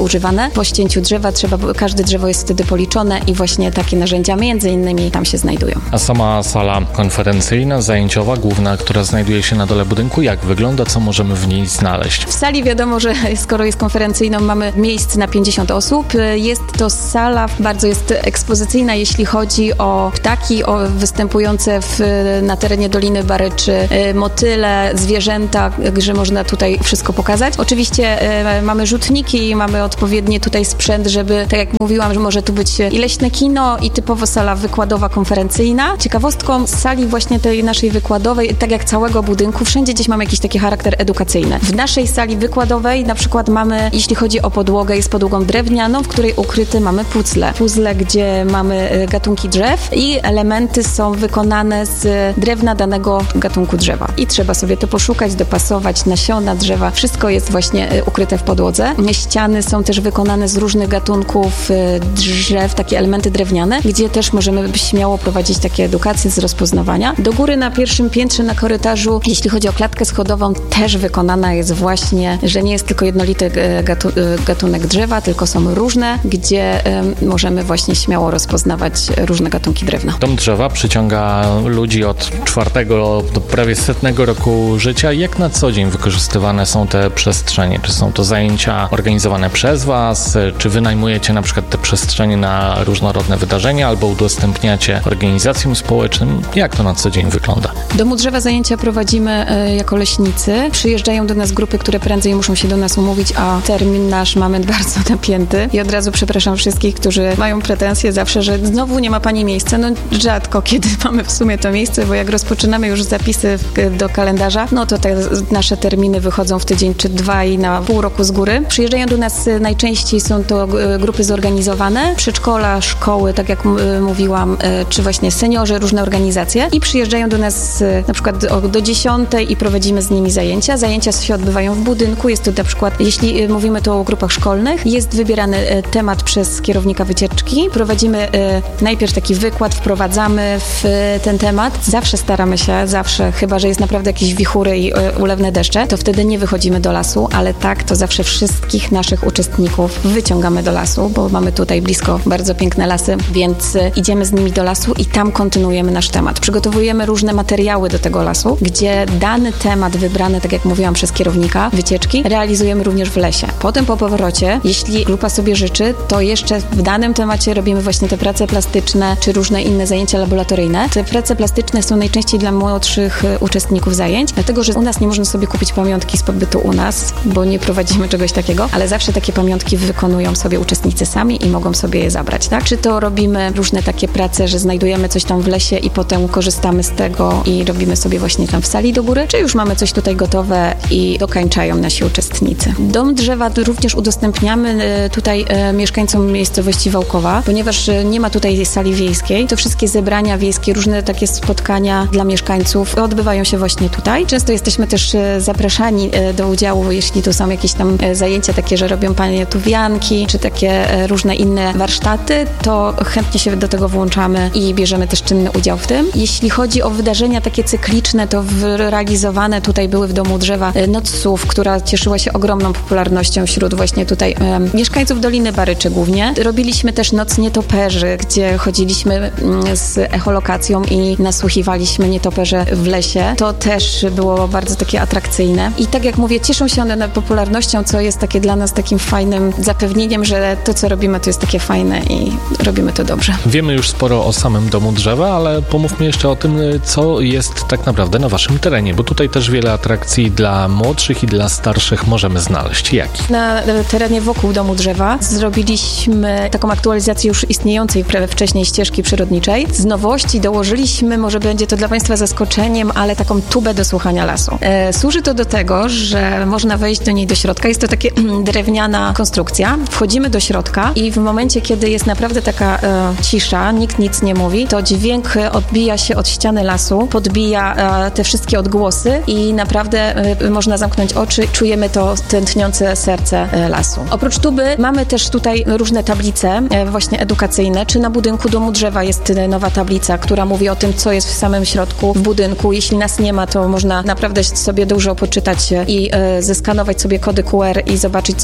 używane. Po ścięciu drzewa trzeba, każde drzewo jest wtedy policzone i właśnie takie narzędzia między innymi tam się znajdują. A sama sala konferencyjna, zajęciowa, główna, która znajduje się na dole budynku, jak wygląda, co możemy w niej znaleźć? W sali wiadomo, że skoro jest konferencyjną, mamy miejsc na pięćdziesiąt osób. Jest to sala, bardzo jest ekspozycyjna, jeśli chodzi o ptaki o występujące w, na terenie Doliny Baryczy, motyle, zwierzęta, że można tutaj wszystko pokazać. Oczywiście e, mamy rzutniki i mamy odpowiedni tutaj sprzęt, żeby, tak jak mówiłam, że może tu być i leśne kino, i typowo sala wykładowa, konferencyjna. Ciekawostką sali właśnie tej naszej wykładowej, tak jak całego budynku, wszędzie gdzieś mamy jakiś taki charakter edukacyjny. W naszej sali wykładowej na przykład mamy, jeśli chodzi o podłogę, jest podłogą drewnianą, w której ukryte mamy puzzle. Puzzle, gdzie mamy gatunki drzew i elementy są wykonane z drewna danego gatunku drzewa. I trzeba sobie to poszukać, dopasować, nasiona drzewa. Wszystko jest właśnie ukryte w podłodze. Ściany są też wykonane z różnych gatunków drzew, takie elementy drewniane, gdzie też możemy śmiało prowadzić takie edukacje z rozpoznawania. Do góry na pierwszym piętrze, na korytarzu, jeśli chodzi o klatkę schodową, też wykonana jest właśnie, że nie jest tylko jednolity gatu- gatunek drzewa, tylko są różne, gdzie y, możemy właśnie śmiało rozpoznawać różne gatunki drewna. Dom drzewa przyciąga ludzi od czwartego do prawie setnego roku życia. Jak na co dzień wykorzystywane są te przestrzenie? Czy są to zajęcia organizowane przez Was? Czy wynajmujecie na przykład te przestrzenie na różnorodne wydarzenia albo udostępniacie organizacjom społecznym? Jak to na co dzień wygląda? Domu drzewa zajęcia prowadzimy y, jako leśnicy. Przyjeżdżają do nas grupy, które prędzej muszą się do nas umówić, a termin nasz mamy bardzo napięty. I od razu przepraszam wszystkich, którzy mają pretensje zawsze, że znowu nie ma pani miejsca. No rzadko kiedy mamy w sumie to miejsce, bo jak rozpoczynamy już zapisy w, do kalendarza, no to te nasze terminy wychodzą w tydzień czy dwa i na pół roku z góry. Przyjeżdżają do nas najczęściej są to grupy zorganizowane, przedszkola, szkoły, tak jak m- mówiłam, czy właśnie seniorzy, różne organizacje i przyjeżdżają do nas na przykład do dziesiątej i prowadzimy z nimi zajęcia. Zajęcia się odbywają w budynku. Jest to na przykład, jeśli mówimy tu o grupach szkolnych, jest wybierany temat przez kierownika wycieczki. Prowadzimy najpierw taki wykład, wprowadzamy w ten temat. Zawsze staramy się, zawsze, chyba że jest naprawdę jakieś wichury i ulewne deszcze, to wtedy nie wychodzimy do lasu, ale tak, to zawsze wszystkich naszych uczestników wyciągamy do lasu, bo mamy tutaj blisko bardzo piękne lasy, więc idziemy z nimi do lasu i tam kontynuujemy nasz temat. Przygotowujemy różne materiały do tego lasu, gdzie dany temat wybrany, tak jak mówiłam, przez kierownika wycieczki, realizujemy również w lesie. Potem po powrocie, jeśli grupa sobie życzy, to jeszcze w danym temacie robimy właśnie te prace plastyczne, czy różne inne zajęcia laboratoryjne. Te prace plastyczne są najczęściej dla młodszych uczestników zajęć, dlatego, że u nas nie można sobie kupić pamiątki z pobytu u nas, bo nie prowadzimy czegoś takiego, ale zawsze takie pamiątki wykonują sobie uczestnicy sami i mogą sobie je zabrać, tak? Czy to robimy różne takie prace, że znajdujemy coś tam w lesie i potem korzystamy z tego i robimy sobie właśnie tam w sali do góry, czy już mamy coś tutaj gotowe i dokańczają nasi uczestnicy. Dom drzewa również udostępniamy tutaj mieszkańcom miejscowości Wałkowa, ponieważ nie ma tutaj sali wiejskiej, to wszystkie zebrania wiejskie, różne takie spotkania dla mieszkańców odbywają się właśnie tutaj. Często jesteśmy też zapraszani do udziału, jeśli tu są jakieś tam zajęcia takie, że robią panie tuwianki, czy takie różne inne warsztaty, to chętnie się do tego włączamy i bierzemy też czynny udział w tym. Jeśli chodzi o wydarzenia takie cykliczne, to realizowane tutaj były w Domu Drzewa Noc Słów, która cieszyła się ogromną popularnością wśród właśnie tutaj e, mieszkańców Doliny Baryczy głównie. Robiliśmy też Noc Nietoperzy, gdzie chodziliśmy mm, z echolokacją i nasłuchiwaliśmy nietoperze w lesie. To też było bardzo takie atrakcyjne. I tak jak mówię, cieszą się one popularnością, co jest takie dla nas takim fajnym zapewnieniem, że to, co robimy, to jest takie fajne i robimy to dobrze. Wiemy już sporo o samym Domu Drzewa, ale pomówmy jeszcze o tym, co jest tak naprawdę na waszym terenie, bo tutaj też wiele atrakcji dla młodszych i dla starszych możemy znaleźć. Jaki? Na terenie wokół Domu Drzewa zrobiliśmy taką aktualizację już istniejącej wcześniej ścieżki przyrodniczej. Z nowości dołożyliśmy, może będzie to dla Państwa zaskoczeniem, ale taką tubę do słuchania lasu. E, służy to do tego, że można wejść do niej do środka. Jest to taka drewniana konstrukcja. Wchodzimy do środka i w momencie, kiedy jest naprawdę taka e, cisza, nikt nic nie mówi, to dźwięk odbija się od ściany lasu, podbija e, te wszystkie odgłosy i naprawdę e, można zamknąć oczy. Czujemy to tętniące serce e, lasu. Oprócz tuby mamy też tutaj różne tablice e, właśnie edukacyjne. Czy na budynku Domu Drzewa jest nowa tablica, która mówi o tym, co jest w samym środku w budynku. Jeśli nas nie ma, to można naprawdę sobie dużo poczytać i e, zeskanować sobie kody Q R i zobaczyć, co jest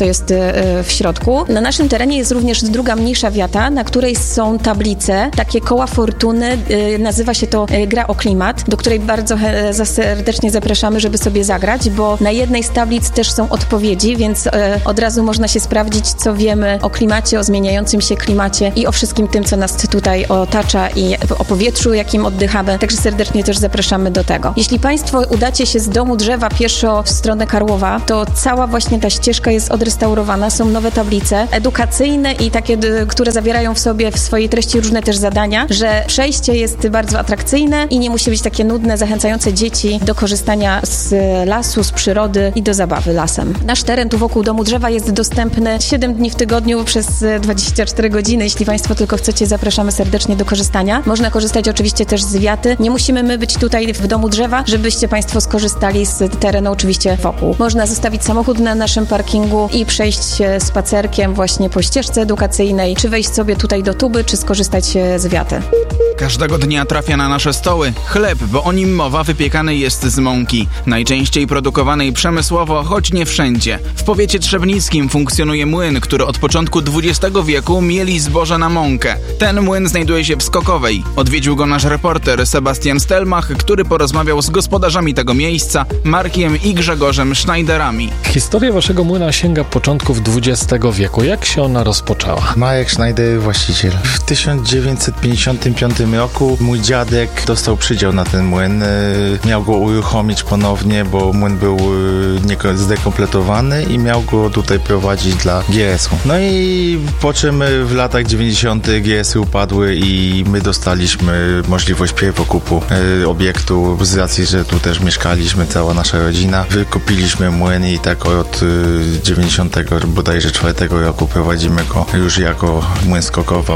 w środku. Na naszym terenie jest również druga mniejsza wiata, na której są tablice, takie koła fortuny, nazywa się to gra o klimat, do której bardzo serdecznie zapraszamy, żeby sobie zagrać, bo na jednej z tablic też są odpowiedzi, więc od razu można się sprawdzić, co wiemy o klimacie, o zmieniającym się klimacie i o wszystkim tym, co nas tutaj otacza i o powietrzu, jakim oddychamy. Także serdecznie też zapraszamy do tego. Jeśli Państwo udacie się z Domu Drzewa pieszo w stronę Karłowa, to cała właśnie ta ścieżka jest odrestaurowana, są nowe tablice edukacyjne i takie, które zawierają w sobie w swojej treści różne też zadania, że przejście jest bardzo atrakcyjne i nie musi być takie nudne, zachęcające dzieci do korzystania z lasu, z przyrody i do zabawy lasem. Nasz teren tu wokół Domu Drzewa jest dostępny siedem dni w tygodniu przez dwadzieścia cztery godziny. Jeśli Państwo tylko chcecie, zapraszamy serdecznie do korzystania. Można korzystać oczywiście też z wiaty. Nie musimy my być tutaj w Domu Drzewa, żebyście Państwo skorzystali z terenu oczywiście wokół. Można zostawić samochód na naszym parkingu i przejść spacerkiem właśnie po ścieżce edukacyjnej, czy wejść sobie tutaj do tuby, czy skorzystać z wiaty. Każdego dnia trafia na nasze stoły chleb, bo o nim mowa, wypiekany jest z mąki, najczęściej produkowanej przemysłowo, choć nie wszędzie. W powiecie trzebnickim funkcjonuje młyn, który od początku dwudziestego wieku mieli zboże na mąkę. Ten młyn znajduje się w Skokowej. Odwiedził go nasz reporter Sebastian Stelmach, który porozmawiał z gospodarzami tego miejsca, Markiem i Grzegorzem Schneiderami. Historia waszego młyna sięga początków dwudziestego wieku. Jak się ona rozpoczęła? Marek Schneider, właściciel. W tysiąc dziewięćset pięćdziesiątym piątym roku mój dziadek dostał przydział na ten młyn. Miał go uruchomić ponownie, bo młyn był zdekompletowany i miał go tutaj prowadzić dla G S u. No i po czym w latach dziewięćdziesiątych G S y upadły i my dostaliśmy możliwość pierwokupu obiektu z racji, że tu też mieszkaliśmy, cała nasza rodzina. Wykupiliśmy młyn i tak od dziewięćdziesiątego bodajże czwartego roku prowadzimy go już jako młyn Skokowa.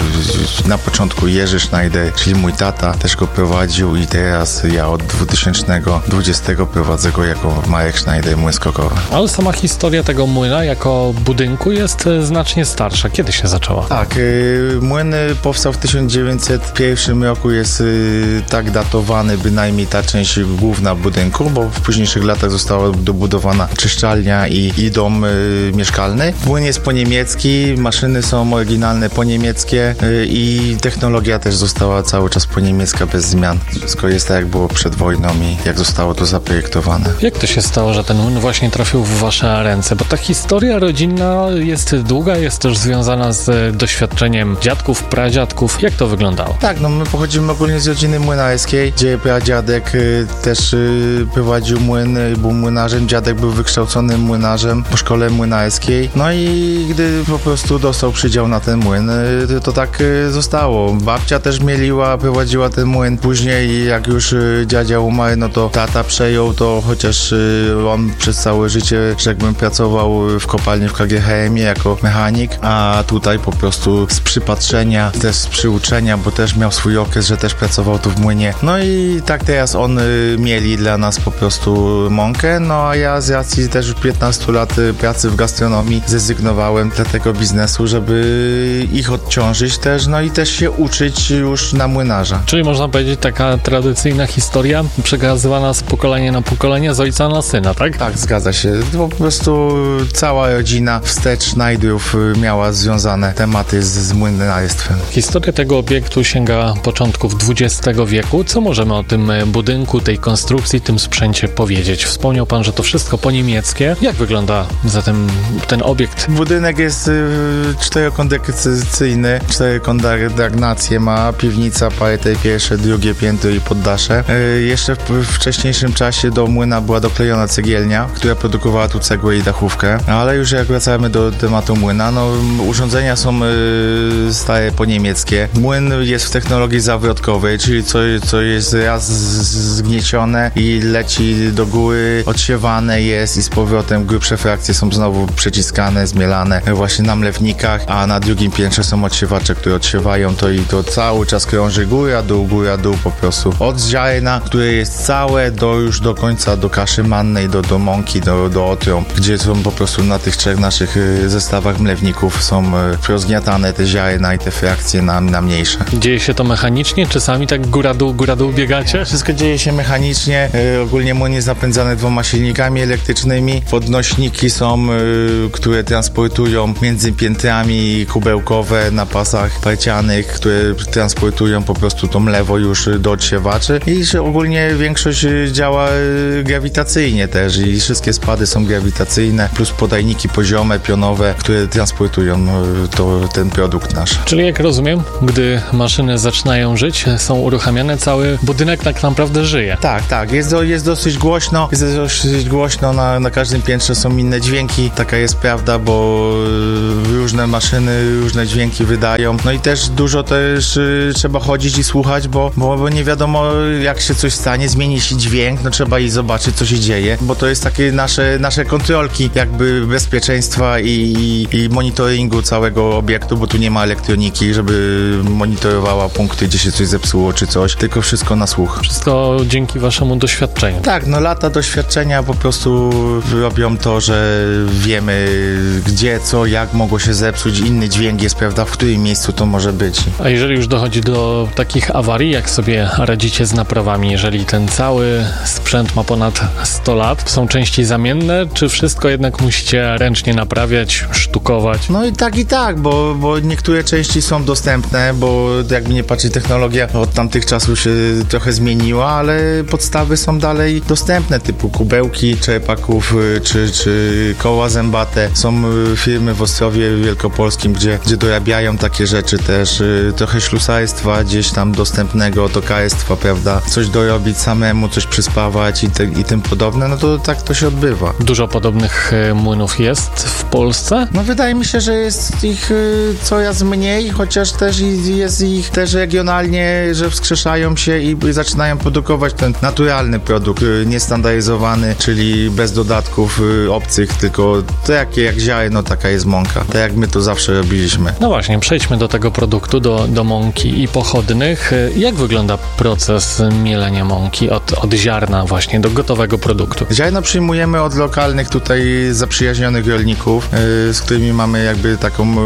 Na początku Jerzy Schneider, czyli mój tata, też go prowadził i teraz ja od dwa tysiące dwudziestego prowadzę go jako Marek Schneider, młyn Skokowa. Ale sama historia tego młyna jako budynku jest znacznie starsza. Kiedy się zaczęła? Tak, yy, młyn powstał w tysiąc dziewięćset pierwszym roku, jest yy, tak datowany, bynajmniej ta część główna budynku, bo w późniejszych latach została dobudowana czyszczalnia i, i dom yy, mieszkalny. Młyn jest po niemiecki, maszyny są oryginalne po niemieckie yy, i technologia też została cały czas po niemiecka bez zmian. Wszystko jest tak, jak było przed wojną i jak zostało to zaprojektowane. Jak to się stało, że ten młyn właśnie trafił w wasze ręce? Bo ta historia rodzinna jest długa, jest też związana z doświadczeniem dziadków, pradziadków. Jak to wyglądało? Tak, no my pochodzimy ogólnie z rodziny młynarskiej, gdzie pradziadek y, też y, prowadził młyn, y, był młynarzem, dziadek był wykształconym młynarzem po szkole młynarskiej. No i gdy po prostu dostał przydział na ten młyn, y, to tak y, zostało. Babcia też mieliła, prowadziła ten młyn. Później jak już y, dziadzia umarł, no to tata przejął to, chociaż y, on przez całe życie, że jakbym pracował w kopalni w K G H M ie jako mechanik, a tutaj po prostu z przypatrzenia, też z przyuczenia, bo też miał swój okres, że też pracował tu w młynie. No i tak teraz on y, mieli dla nas po prostu mąkę, no a ja z racji też już piętnastu lat y, pracy w gastronomii zrezygnowałem dla tego biznesu, żeby ich odciążyć też, no i też się uczyć już na młynarza. Czyli można powiedzieć taka tradycyjna historia przekazywana z pokolenia na pokolenie, z ojca na syna, tak? Tak, zgadza się. Po prostu cała rodzina wstecz Schneiderów miała związane tematy z, z młynarstwem. Historia tego obiektu sięga początków dwudziestego wieku. Co możemy o tym budynku, tej konstrukcji, tym sprzęcie powiedzieć? Wspomniał pan, że to wszystko po niemieckie. Jak wygląda zatem ten obiekt? Budynek jest y, czterokondygnacyjny, cztery kondygnacje ma, piwnica, parter pierwsze, drugie piętro i poddasze. Y, jeszcze w, w wcześniejszym czasie do młyna była doklejona cegielnia, która produkowała tu cegłę i dachówkę, ale już jak wracamy do tematu młyna, no urządzenia są y, stare po niemieckie. Młyn jest w technologii zawrotkowej, czyli co, co jest raz zgniecione i leci do góry, odsiewane jest i z powrotem grubsze frakcje są znowu przeciskane, zmielane właśnie na mlewnikach, a na drugim piętrze są odsiewacze, które odsiewają to i to cały cały czas krąży góra, dół, góra, dół po prostu. Od ziarna, które jest całe, do już do końca, do kaszy mannej, do, do mąki, do, do otrąb, gdzie są po prostu na tych trzech naszych zestawach mlewników są rozgniatane te ziarna i te frakcje na, na mniejsze. Dzieje się to mechanicznie, czy sami tak góra-dół, góra-dół biegacie? Wszystko dzieje się mechanicznie. Yy, ogólnie młyn jest napędzany dwoma silnikami elektrycznymi. Podnośniki są, yy, które transportują między piętrami kubełkowe na pasach parcianych, które transportują po prostu to mlewo już do odsiewaczy i że ogólnie większość działa yy, grawitacyjnie też i wszystkie spady są grawitacyjne, plus podajniki poziome, pionowe, które transportują yy, to, ten produkt nasz. Czyli jak rozumiem, gdy maszyny zaczynają żyć, są uruchamiane, cały budynek tak naprawdę żyje. Tak, tak, jest, do, jest dosyć głośno, jest dosyć głośno, na, na każdym piętrze są inne dźwięki, taka jest prawda, bo różne maszyny, różne dźwięki wydają, no i też dużo też y, trzeba chodzić i słuchać, bo, bo, bo nie wiadomo jak się coś stanie, zmieni się dźwięk, no trzeba i zobaczyć co się dzieje, bo to jest takie nasze, nasze kontrolki jakby bezpieczeństwa i, i, i monitoringu całego obiektu, bo tu nie ma elektroniki, żeby monitorowała punkty, gdzie się coś zepsuło czy coś, tylko wszystko na słuch. Wszystko dzięki waszemu doświadczeniu. Tak, no lata doświadczenia po prostu robią to, że wiemy gdzie, co, jak mogło się zepsuć, inny dźwięk jest, prawda, w którym miejscu to może być. A jeżeli już dochodzi do takich awarii, jak sobie radzicie z naprawami, jeżeli ten cały sprzęt ma ponad sto lat, są części zamienne, czy wszystko jednak musicie ręcznie naprawiać, sztukować? No i tak i tak, bo, bo niektóre części są dostępne, bo jakby nie patrzeć, technologia od tamtych czasów się trochę zmieniła, ale podstawy są dalej dostępne, typu kubełki czerpaków czy, czy koła zębate. Są firmy w Ostrowie Wielkopolskim, gdzie, gdzie dorabiają takie rzeczy też. Trochę ślusarstwa gdzieś tam dostępnego, tokarstwa, prawda? Coś dorobić samemu, coś przyspawać i, te, i tym podobne, no to tak to się odbywa. Dużo podobnych młynów jest w Polsce? No wydaje mi się, że jest ich coraz mniej, chociaż też jest ich też regionalnie, że wskrzeszają się i zaczynają produkować ten naturalny produkt, niestandaryzowany, czyli bez dodatków obcych, tylko takie jak ziarno, taka jest mąka. Tak jak my to zawsze robiliśmy. No właśnie, przejdźmy do tego produktu, do, do mąki i pochodnych. Jak wygląda proces mielenia mąki od, od ziarna właśnie do gotowego produktu? Ziarno przyjmujemy od lokalnych tutaj zaprzyjaźnionych rolników, z którymi mamy jakby taką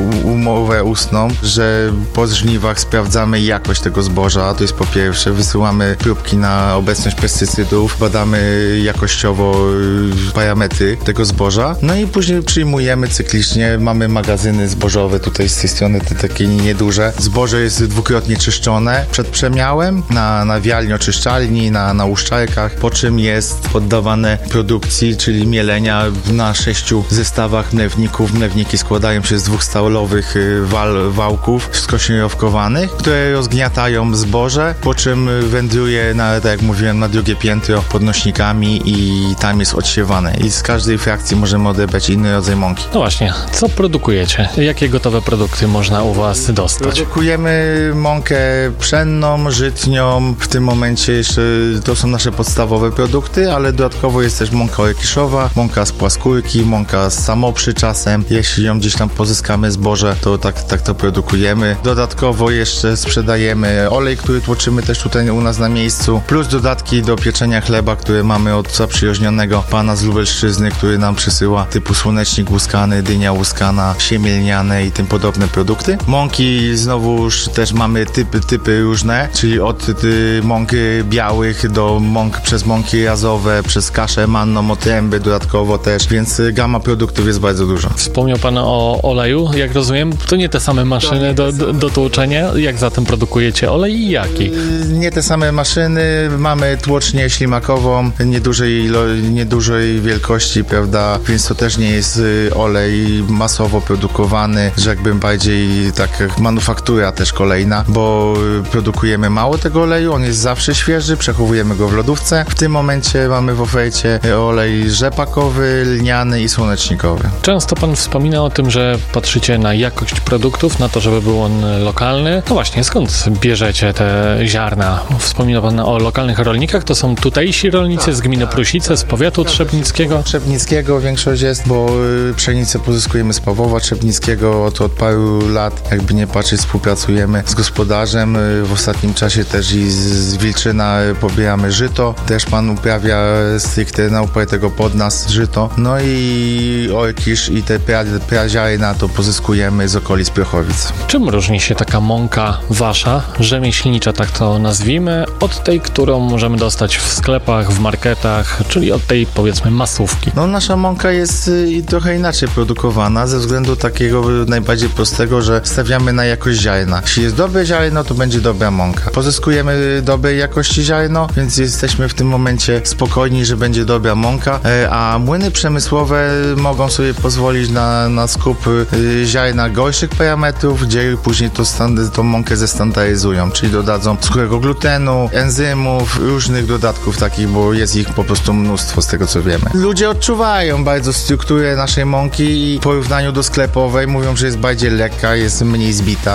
umowę ustną, że po żniwach sprawdzamy jakość tego zboża, to jest po pierwsze, wysyłamy próbki na obecność pestycydów, badamy jakościowo parametry tego zboża, no i później przyjmujemy cyklicznie, mamy magazyny zbożowe tutaj z tej strony, te takie nieduże. Zboże jest dwukrotnie czyszczone przed przemiałem na, na wialni oczyszczalni, na, na uszczarkach, po czym jest poddawane produkcji, czyli mielenia na sześciu zestawach mlewników. Mlewniki składają się z dwóch stalowych wal, wałków skośnierowkowanych, które rozgniatają zboże, po czym wędruje, na, tak jak mówiłem, na drugie piętro podnośnikami i tam jest odsiewane. I z każdej frakcji możemy odebrać inny rodzaj mąki. No właśnie, co produkujecie? Jakie gotowe produkty można u was dostać? Produkujemy mąkę pszenną, żytnią. W tym momencie jeszcze to są nasze podstawowe produkty, ale dodatkowo jest też mąka orkiszowa, mąka z płaskórki, mąka z samoprzy czasem. Jeśli ją gdzieś tam pozyskamy zboże, to tak, tak to produkujemy. Dodatkowo jeszcze sprzedajemy olej, który tłoczymy też tutaj u nas na miejscu, plus dodatki do pieczenia chleba, które mamy od zaprzyjaźnionego pana z Lubelszczyzny, który nam przysyła, typu słonecznik łuskany, dynia łuskana, siemielniane i tym podobne produkty. Mąki znowuż też mamy typy, typy różne, czyli od y, mąk białych do mąk przez mąki jazowe, przez kaszę manną, otręby dodatkowo też, więc gama produktów jest bardzo dużo. Wspomniał pan o oleju, jak rozumiem, to nie te same maszyny do, do, do tłoczenia. Jak zatem produkujecie olej i jaki? Nie te same maszyny, mamy tłocznię ślimakową, niedużej, niedużej wielkości, prawda, więc to też nie jest olej masowo produkowany, rzekłbym bardziej tak jak manufaktura też kolejna, bo produkujemy mało tego oleju, on jest zawsze świeży, przechowujemy go w lodówce. W tym momencie mamy w ofercie olej rzepakowy, lniany i słonecznikowy. Często pan wspomina o tym, że patrzycie na jakość produktów, na to, żeby był on lokalny. No właśnie, skąd bierzecie te ziarna? Wspomina pan o lokalnych rolnikach, to są tutejsi rolnicy z gminy Prusice, z powiatu trzebnickiego? Trzebnickiego większość jest, bo pszenicę pozyskujemy z Pawłowa Trzebnickiego, od, od paru lat, jakby nie patrzeć, współpracujemy pracujemy z gospodarzem. W ostatnim czasie też i z Wilczyna pobieramy żyto. Też pan uprawia stricte na upartego pod nas żyto. No i orkisz i te pra, praziarna to pozyskujemy z okolic Prochowic. Czym różni się taka mąka wasza, rzemieślnicza, tak to nazwijmy, od tej, którą możemy dostać w sklepach, w marketach, czyli od tej, powiedzmy, masówki? No nasza mąka jest y, trochę inaczej produkowana ze względu takiego najbardziej prostego, że stawiamy na jakość ziarna. Jeśli jest dobre ziarno, to będzie dobra mąka. Pozyskujemy dobrej jakości ziarno, więc jesteśmy w tym momencie spokojni, że będzie dobra mąka, e, a młyny przemysłowe mogą sobie pozwolić na, na skup y, ziarna gorszych parametrów, gdzie później to stand, tą mąkę zestandaryzują, czyli dodadzą suchego glutenu, enzymów, różnych dodatków takich, bo jest ich po prostu mnóstwo z tego co wiemy. Ludzie odczuwają bardzo strukturę naszej mąki i w porównaniu do sklepowej mówią, że jest bardziej lekka, jest mniej zbita.